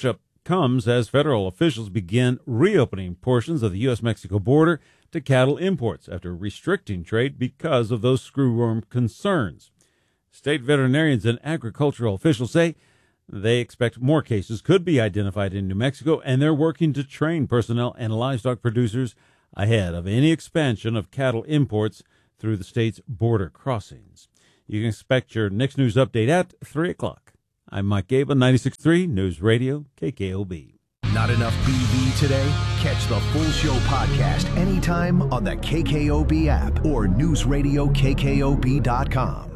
Speaker 9: comes as federal officials begin reopening portions of the U S Mexico border to cattle imports after restricting trade because of those screwworm concerns. State veterinarians and agricultural officials say they expect more cases could be identified in New Mexico, and they're working to train personnel and livestock producers ahead of any expansion of cattle imports through the state's border crossings. You can expect your next news update at three o'clock. I'm Mike Gaba, ninety-six point three News Radio, K K O B.
Speaker 21: Not enough B V today? Catch the full show podcast anytime on the K K O B app or news radio K K O B dot com.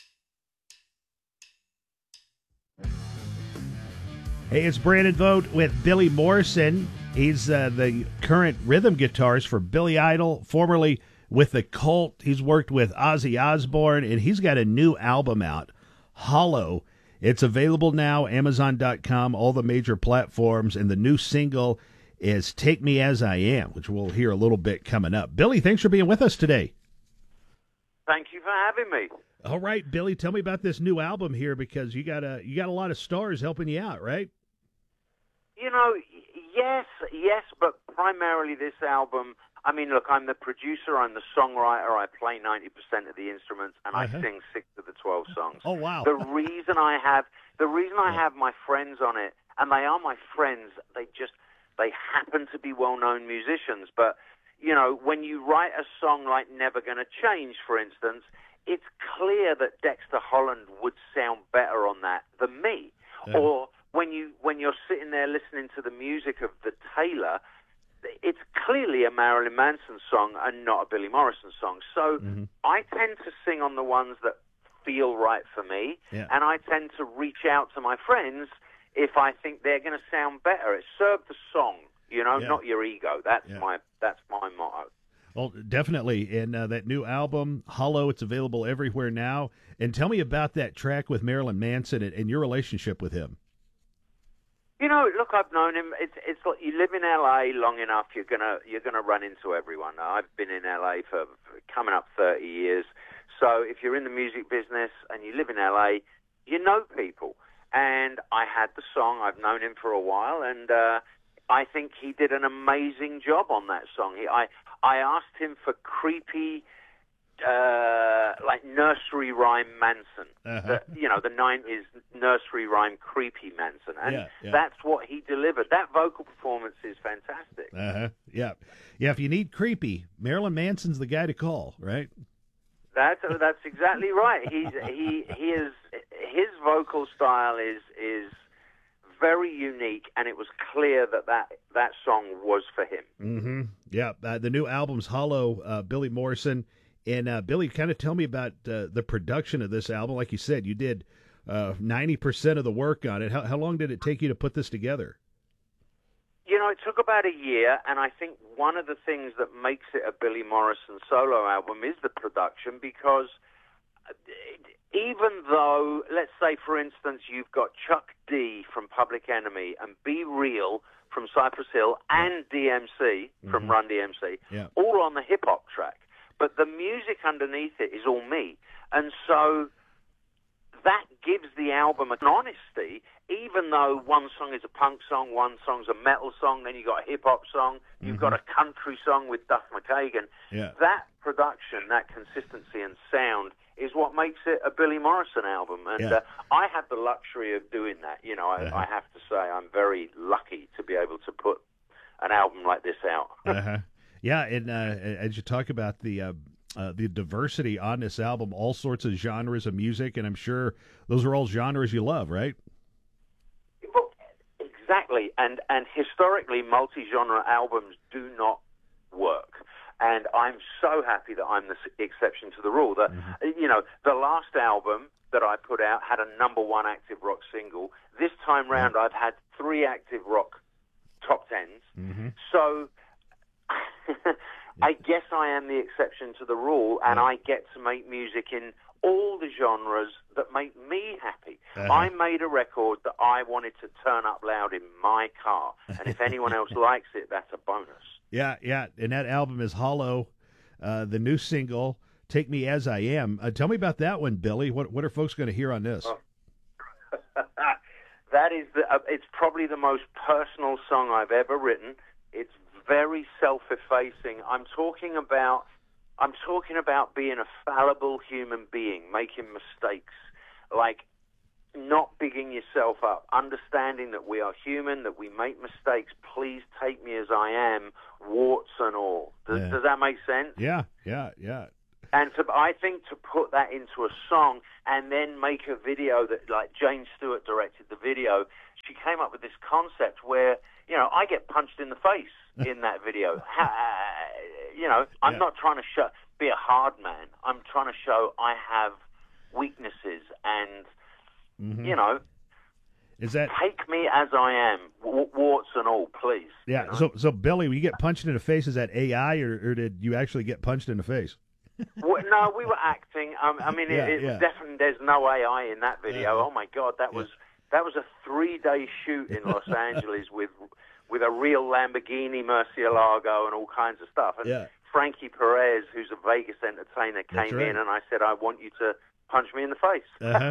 Speaker 3: Hey, it's Brandon Vogt with Billy Morrison. He's uh, the current rhythm guitarist for Billy Idol, formerly with the Cult. He's worked with Ozzy Osbourne, and he's got a new album out, Hollow. It's available now, Amazon dot com, all the major platforms, and the new single is Take Me As I Am, which we'll hear a little bit coming up. Billy, thanks for being with us today.
Speaker 5: Thank you for having me.
Speaker 3: All right, Billy, tell me about this new album here, because you got a you got a lot of stars helping you out, right?
Speaker 5: You know, yes, yes, but primarily this album, I mean, look, I'm the producer, I'm the songwriter, I play ninety percent of the instruments, and
Speaker 3: Uh-huh.
Speaker 5: I sing six of the twelve songs.
Speaker 3: Oh, wow.
Speaker 5: The reason I have, the reason I have my friends on it, and they are my friends, they just, they happen to be well-known musicians, but, you know, when you write a song like Never Gonna Change, for instance, it's clear that Dexter Holland would sound better on that than me.
Speaker 3: Yeah.
Speaker 5: Or when you when you're sitting there listening to the music of The Taylor, it's clearly a Marilyn Manson song and not a Billy Morrison song. So
Speaker 3: Mm-hmm.
Speaker 5: I tend to sing on the ones that feel right for me,
Speaker 3: Yeah.
Speaker 5: and I tend to reach out to my friends if I think they're going to sound better. It served the song, you know,
Speaker 3: Yeah.
Speaker 5: not your ego. That's
Speaker 3: Yeah.
Speaker 5: my that's my motto.
Speaker 3: Well, definitely. And uh, that new album, Hollow, it's available everywhere now. And tell me about that track with Marilyn Manson and, and your relationship with him.
Speaker 5: You know, look, I've known him. It's it's like you live in L A long enough, you're gonna you're gonna run into everyone. I've been in L A for coming up thirty years. So if you're in the music business and you live in L A, you know people. And I had the song. I've known him for a while, and uh, I think he did an amazing job on that song. He, I I asked him for creepy, uh, like nursery rhyme Manson.
Speaker 3: Uh-huh.
Speaker 5: The, you know, the nineties nursery rhyme creepy Manson. And
Speaker 3: Yeah, yeah.
Speaker 5: that's what he delivered. That vocal performance is fantastic.
Speaker 3: Uh-huh. Yeah. Yeah, if you need creepy, Marilyn Manson's the guy to call, right?
Speaker 5: That's that's exactly right. He's he he is his vocal style is is very unique, and it was clear that that, that song was for him.
Speaker 3: Mm-hmm. Yeah. Uh, the new album's Hollow, uh, Billy Morrison. And uh, Billy, kind of tell me about uh, the production of this album. Like you said, you did uh, ninety percent of the work on it. How, how long did it take you to put this together?
Speaker 5: You know, it took about a year, and I think one of the things that makes it a Billy Morrison solo album is the production, because even though, let's say, for instance, you've got Chuck D from Public Enemy and Be Real from Cypress Hill and D M C from
Speaker 3: Mhm.
Speaker 5: Run D M C,
Speaker 3: Yeah.
Speaker 5: all on the hip-hop track, but the music underneath it is all me. And so that gives the album an honesty, even though one song is a punk song, one song's a metal song, then you've got a hip-hop song, you've got a country song with Duff McKagan.
Speaker 3: Yeah.
Speaker 5: That production, that consistency and sound is what makes it a Billy Morrison album. And
Speaker 3: Yeah.
Speaker 5: uh, I had the luxury of doing that. You know, I,
Speaker 3: Uh-huh.
Speaker 5: I have to say I'm very lucky to be able to put an album like this out.
Speaker 3: Uh-huh. Yeah, and uh, as you talk about the uh, uh, the diversity on this album, all sorts of genres of music, and I'm sure those are all genres you love, right?
Speaker 5: Exactly, and and historically, multi-genre albums do not work, and I'm so happy that I'm the s- exception to the rule. That you know, the last album that I put out had a number one active rock single. This time round, I've had three active rock top tens.
Speaker 3: Mm-hmm.
Speaker 5: So I guess I am the exception to the rule, and I get to make music in all the genres that make me happy.
Speaker 3: Uh-huh.
Speaker 5: I made a record that I wanted to turn up loud in my car, and if anyone else likes it, that's a bonus.
Speaker 3: Yeah, yeah, and that album is Hollow, uh, the new single, Take Me As I Am. Uh, tell me about that one, Billy. What what are folks going to hear on this?
Speaker 5: Oh. That that is the. Uh, it's probably the most personal song I've ever written. It's very self-effacing. I'm talking about. I'm talking about being a fallible human being, making mistakes, like not bigging yourself up, understanding that we are human, that we make mistakes. Please take me as I am, warts and all. Does,
Speaker 3: Yeah.
Speaker 5: does that make sense?
Speaker 3: Yeah, yeah, yeah.
Speaker 5: And to, I think to put that into a song and then make a video that, like Jane Stewart directed the video, she came up with this concept where, you know, I get punched in the face in that video. Ha, you know, I'm
Speaker 3: Yeah.
Speaker 5: not trying to show, be a hard man. I'm trying to show I have weaknesses and,
Speaker 3: Mhm.
Speaker 5: you know,
Speaker 3: Is that
Speaker 5: take me as I am, w- warts and all, please.
Speaker 3: yeah?
Speaker 5: you know?
Speaker 3: So, so Billy, when you get punched in the face, is that A I or, or did you actually get punched in the face?
Speaker 5: Well, no, we were acting. Um, I mean,
Speaker 3: Yeah,
Speaker 5: it, it
Speaker 3: yeah.
Speaker 5: definitely there's no A I in that video.
Speaker 3: Yeah.
Speaker 5: Oh my God, that was that was a three-day shoot in Los Angeles with with a real Lamborghini Murcielago and all kinds of stuff. And
Speaker 3: Yeah.
Speaker 5: Frankie Perez, who's a Vegas entertainer, came
Speaker 3: That's right.
Speaker 5: in and I said, I want you to punch me in the face.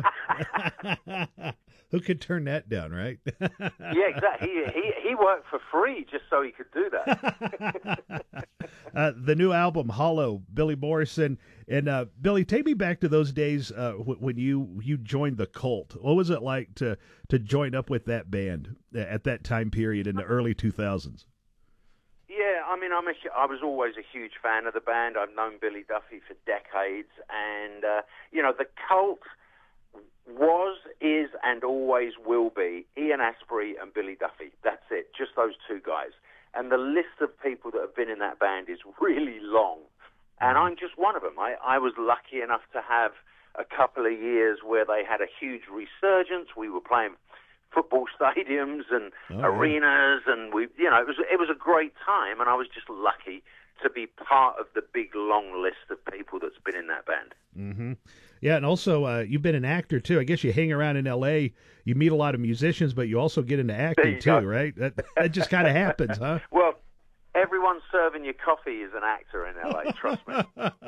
Speaker 3: Uh-huh. Who could turn that down, right?
Speaker 5: Yeah, exactly. He, he he worked for free just so he could do that.
Speaker 3: uh, the new album, Hollow, Billy Morrison. And uh, Billy, take me back to those days uh, w- when you, you joined the Cult. What was it like to, to join up with that band at that time period in the early two thousands?
Speaker 5: Yeah, I mean, I'm a, hu- I was always a huge fan of the band. I've known Billy Duffy for decades. And, uh, you know, the Cult was, is, and always will be Ian Astbury and Billy Duffy. That's it, just those two guys. And the list of people that have been in that band is really long. And I'm just one of them. I, I was lucky enough to have a couple of years where they had a huge resurgence. We were playing football stadiums and
Speaker 3: Oh,
Speaker 5: arenas, and we, you know, it was it was a great time. And I was just lucky to be part of the big long list of people that's been in that band.
Speaker 3: Mm-hmm. Yeah, and also uh, you've been an actor too. I guess you hang around in L A, you meet a lot of musicians, but you also get into acting
Speaker 5: you
Speaker 3: too,
Speaker 5: go.
Speaker 3: right? That that just kind of happens, huh?
Speaker 5: Well, everyone serving you coffee is an actor in L A. Trust me.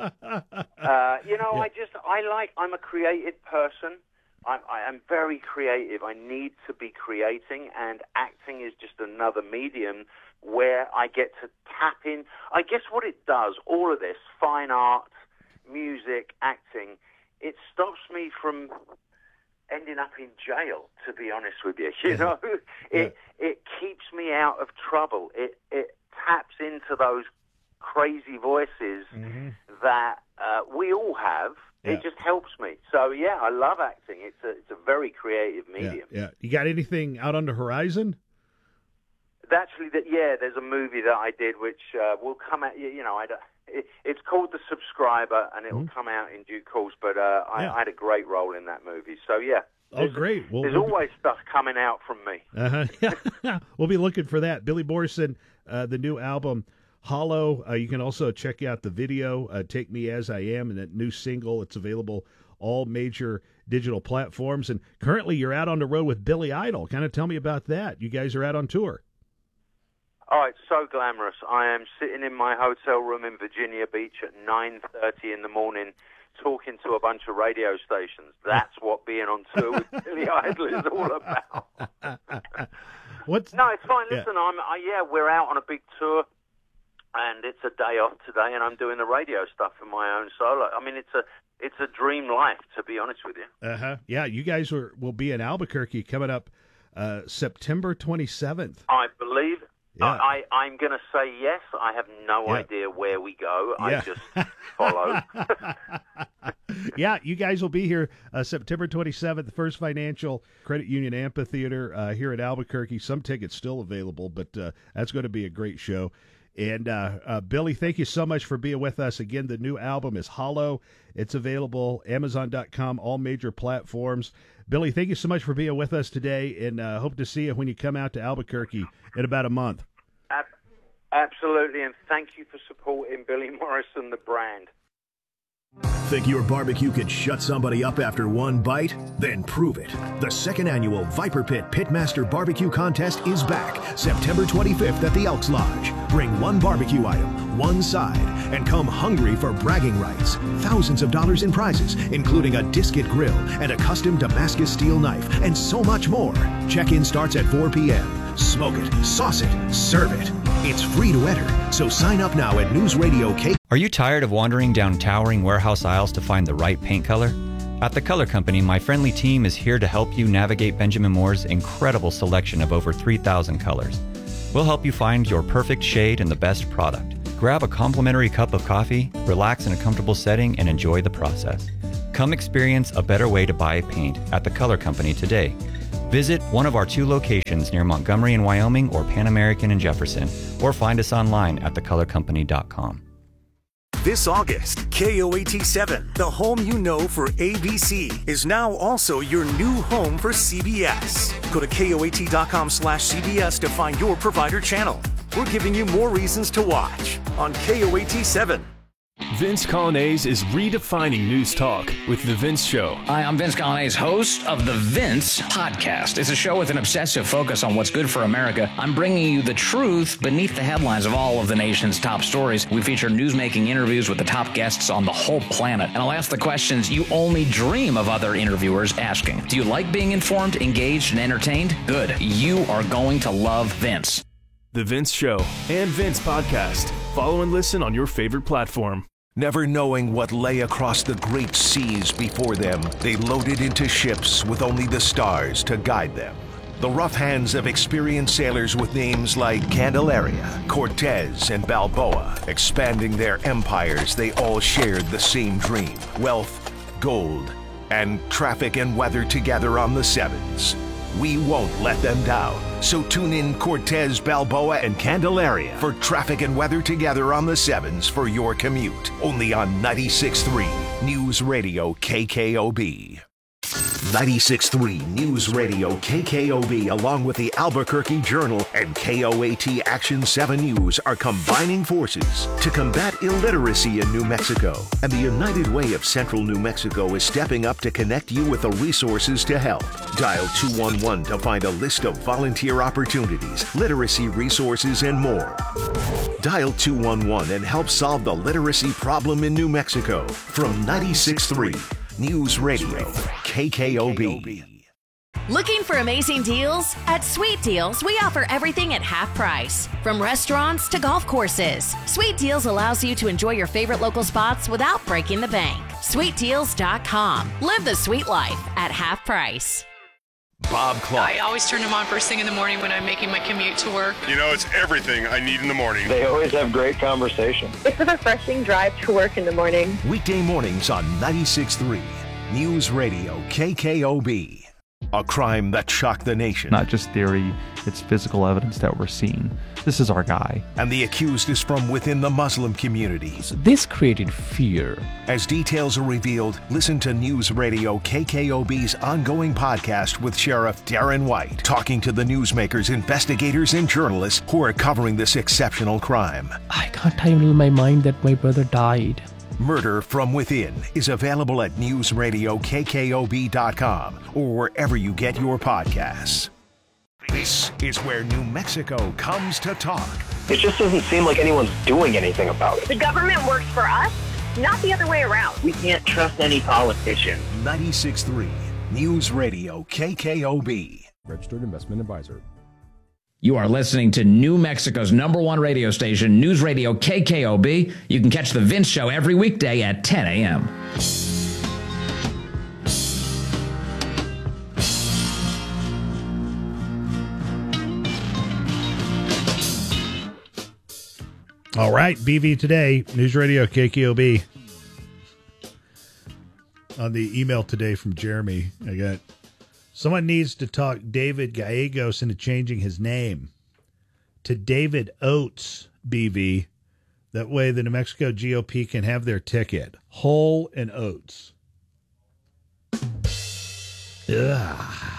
Speaker 5: Uh, you know, I just I like. I'm a creative person. I'm, I am very creative. I need to be creating, and acting is just another medium where I get to tap in. I guess what it does, all of this, fine art, music, acting, it stops me from ending up in jail, to be honest with you. You know, it it keeps me out of trouble. It it taps into those crazy voices that uh, we all have.
Speaker 3: Yeah.
Speaker 5: It just helps me. So yeah, I love acting. It's a it's a very creative medium.
Speaker 3: Yeah, yeah. You got anything out on the horizon?
Speaker 5: Actually, that yeah, there's a movie that I did which uh, will come out. You you know, I don't- it, it's called The Subscriber, and it will come out in due course. But uh, I,
Speaker 3: Yeah.
Speaker 5: I had a great role in that movie. So yeah.
Speaker 3: Oh,
Speaker 5: There's-
Speaker 3: great. Well,
Speaker 5: there's
Speaker 3: we'll be-
Speaker 5: always stuff coming out from me.
Speaker 3: Uh-huh. We'll be looking for that. Billy Morrison, uh, the new album, Hollow. Uh, you can also check out the video, uh, Take Me As I Am, and that new single. It's available all major digital platforms. And currently you're out on the road with Billy Idol. Kind of tell me about that. You guys are out on tour.
Speaker 5: Oh, it's so glamorous. I am sitting in my hotel room in Virginia Beach at nine thirty in the morning talking to a bunch of radio stations. That's what being on tour with Billy Idol is all about.
Speaker 3: What's
Speaker 5: No, it's fine.
Speaker 3: Yeah.
Speaker 5: Listen, I'm, I, yeah, we're out on a big tour, and it's a day off today, and I'm doing the radio stuff for my own solo. I mean, it's a it's a dream life, to be honest with you.
Speaker 3: Uh-huh. Yeah, you guys are, will be in Albuquerque coming up uh, September twenty-seventh.
Speaker 5: I believe.
Speaker 3: Yeah.
Speaker 5: I, I, I'm going to say yes. I have no
Speaker 3: Yeah.
Speaker 5: idea where we go. I
Speaker 3: Yeah.
Speaker 5: just follow.
Speaker 3: Yeah, you guys will be here uh, September twenty-seventh, the First Financial Credit Union Amphitheater uh, here in Albuquerque. Some tickets still available, but uh, that's going to be a great show. And uh, uh, Billy, thank you so much for being with us. Again, the new album is Hollow. It's available Amazon dot com, all major platforms. Billy, thank you so much for being with us today, and uh, hope to see you when you come out to Albuquerque in about a month.
Speaker 5: Ab- Absolutely, and thank you for supporting Billy Morrison, the brand.
Speaker 21: Think your barbecue could shut somebody up after one bite? Then prove it. The second annual Viper Pit Pitmaster Barbecue Contest is back September twenty-fifth at the Elks Lodge. Bring one barbecue item, one side, and come hungry for bragging rights. Thousands of dollars in prizes, including a Disket grill and a custom Damascus steel knife, and so much more. Check-in starts at four p.m. Smoke it, sauce it, serve it. It's free to enter, so sign up now at News Radio K.
Speaker 1: Are you tired of wandering down towering warehouse aisles to find the right paint color? At the Color Company, my friendly team is here to help you navigate Benjamin Moore's incredible selection of over three thousand colors. We'll help you find your perfect shade and the best product. Grab a complimentary cup of coffee, relax in a comfortable setting, and enjoy the process. Come experience a better way to buy paint at the Color Company today. Visit one of our two locations near Montgomery in Wyoming or Pan American in Jefferson, or find us online at the color company dot com.
Speaker 2: This August, K O A T seven, the home you know for A B C, is now also your new home for C B S. Go to K O A T dot com slash C B S to find your provider channel. We're giving you more reasons to watch on K O A T seven.
Speaker 13: Vince Colonnese is redefining news talk with The Vince Show.
Speaker 14: Hi, I'm Vince Colonnese, host of The Vince Podcast. It's a show with an obsessive focus on what's good for America. I'm bringing you the truth beneath the headlines of all of the nation's top stories. We feature newsmaking interviews with the top guests on the whole planet. And I'll ask the questions you only dream of other interviewers asking. Do you like being informed, engaged, and entertained? Good. You are going to love Vince.
Speaker 13: The Vince Show and Vince Podcast. Follow and listen on your favorite platform.
Speaker 4: Never knowing what lay across the great seas before them, they loaded into ships with only the stars to guide them. The rough hands of experienced sailors with names like Candelaria, Cortez, and Balboa. Expanding their empires, they all shared the same dream: wealth, gold, and traffic and weather together on the Sevens. We won't let them down. So tune in Cortez, Balboa, and Candelaria for traffic and weather together on the Sevens for your commute. Only on ninety-six point three News Radio K K O B. ninety-six point three News Radio K K O B, along with the Albuquerque Journal and K O A T Action seven News, are combining forces to combat illiteracy in New Mexico. And the United Way of Central New Mexico is stepping up to connect you with the resources to help. Dial two one one to find a list of volunteer opportunities, literacy resources, and more. Dial two one one and help solve the literacy problem in New Mexico. From ninety-six point three News Radio K K O B.
Speaker 22: Looking for amazing deals? At Sweet Deals, we offer everything at half price. From restaurants to golf courses, Sweet Deals allows you to enjoy your favorite local spots without breaking the bank. sweet deals dot com. Live the sweet life at half price.
Speaker 4: Bob Clark.
Speaker 15: I always turn them on first thing in the morning when I'm making my commute to work.
Speaker 16: You know, it's everything I need in the morning.
Speaker 18: They always have great conversation.
Speaker 19: It's a refreshing drive to work in the morning.
Speaker 4: Weekday mornings on ninety-six point three News Radio K K O B. A crime that shocked the nation.
Speaker 20: Not just theory, it's physical evidence that we're seeing. This is our guy.
Speaker 4: And the accused is from within the Muslim community.
Speaker 8: So this created fear.
Speaker 4: As details are revealed, listen to News Radio K K O B's ongoing podcast with Sheriff Darren White, talking to the newsmakers, investigators, and journalists who are covering this exceptional crime.
Speaker 8: I can't handle my mind that my brother died.
Speaker 4: Murder from Within is available at news radio K K O B dot com or wherever you get your podcasts. This is where New Mexico comes to talk.
Speaker 18: It just doesn't seem like anyone's doing anything about it.
Speaker 19: The government works for us, not the other way around.
Speaker 18: We can't trust any politician.
Speaker 4: ninety-six point three News Radio K K O B.
Speaker 23: Registered Investment Advisor.
Speaker 14: You are listening to New Mexico's number one radio station, News Radio K K O B. You can catch The Vince Show every weekday at ten a.m.
Speaker 3: All right, B V Today, News Radio K K O B. On the email today from Jeremy, I got... Someone needs to talk David Gallegos into changing his name to David Oates, B V. That way the New Mexico G O P can have their ticket. Hull and Oates. Ugh.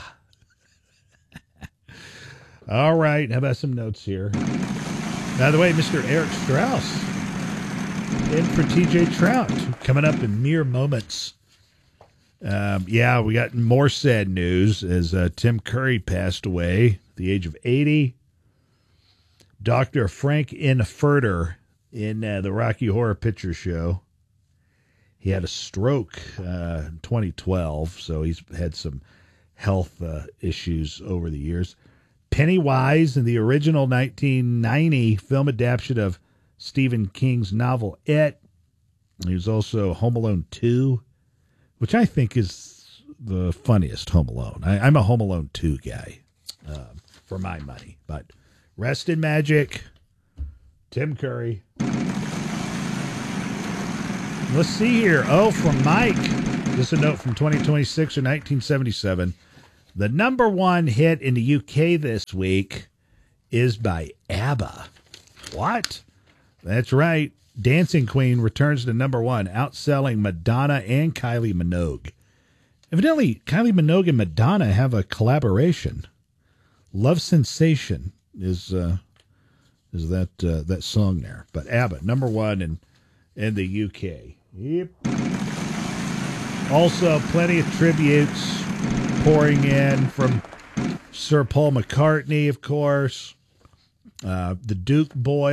Speaker 3: All right, how about some notes here? By the way, Mister Eric Strauss in for T J Trout, coming up in mere moments. Um, yeah, we got more sad news as uh, Tim Curry passed away at the age of eighty. Doctor Frank Infurter in uh, the Rocky Horror Picture Show. He had a stroke uh, in twenty twelve, so he's had some health uh, issues over the years. Pennywise in the original nineteen ninety film adaptation of Stephen King's novel It. He was also Home Alone two, which I think is the funniest Home Alone. I, I'm a Home Alone two guy uh, for my money. But rest in magic, Tim Curry. Let's see here. Oh, from Mike. Just a note from twenty twenty-six or nineteen seventy-seven. The number one hit in the U K this week is by ABBA. What? That's right. Dancing Queen returns to number one, outselling Madonna and Kylie Minogue. Evidently, Kylie Minogue and Madonna have a collaboration. Love Sensation is uh, is that uh, that song there. But ABBA, number one in, in the U K. Yep. Also, plenty of tributes pouring in from Sir Paul McCartney, of course. Uh, the Duke Boys.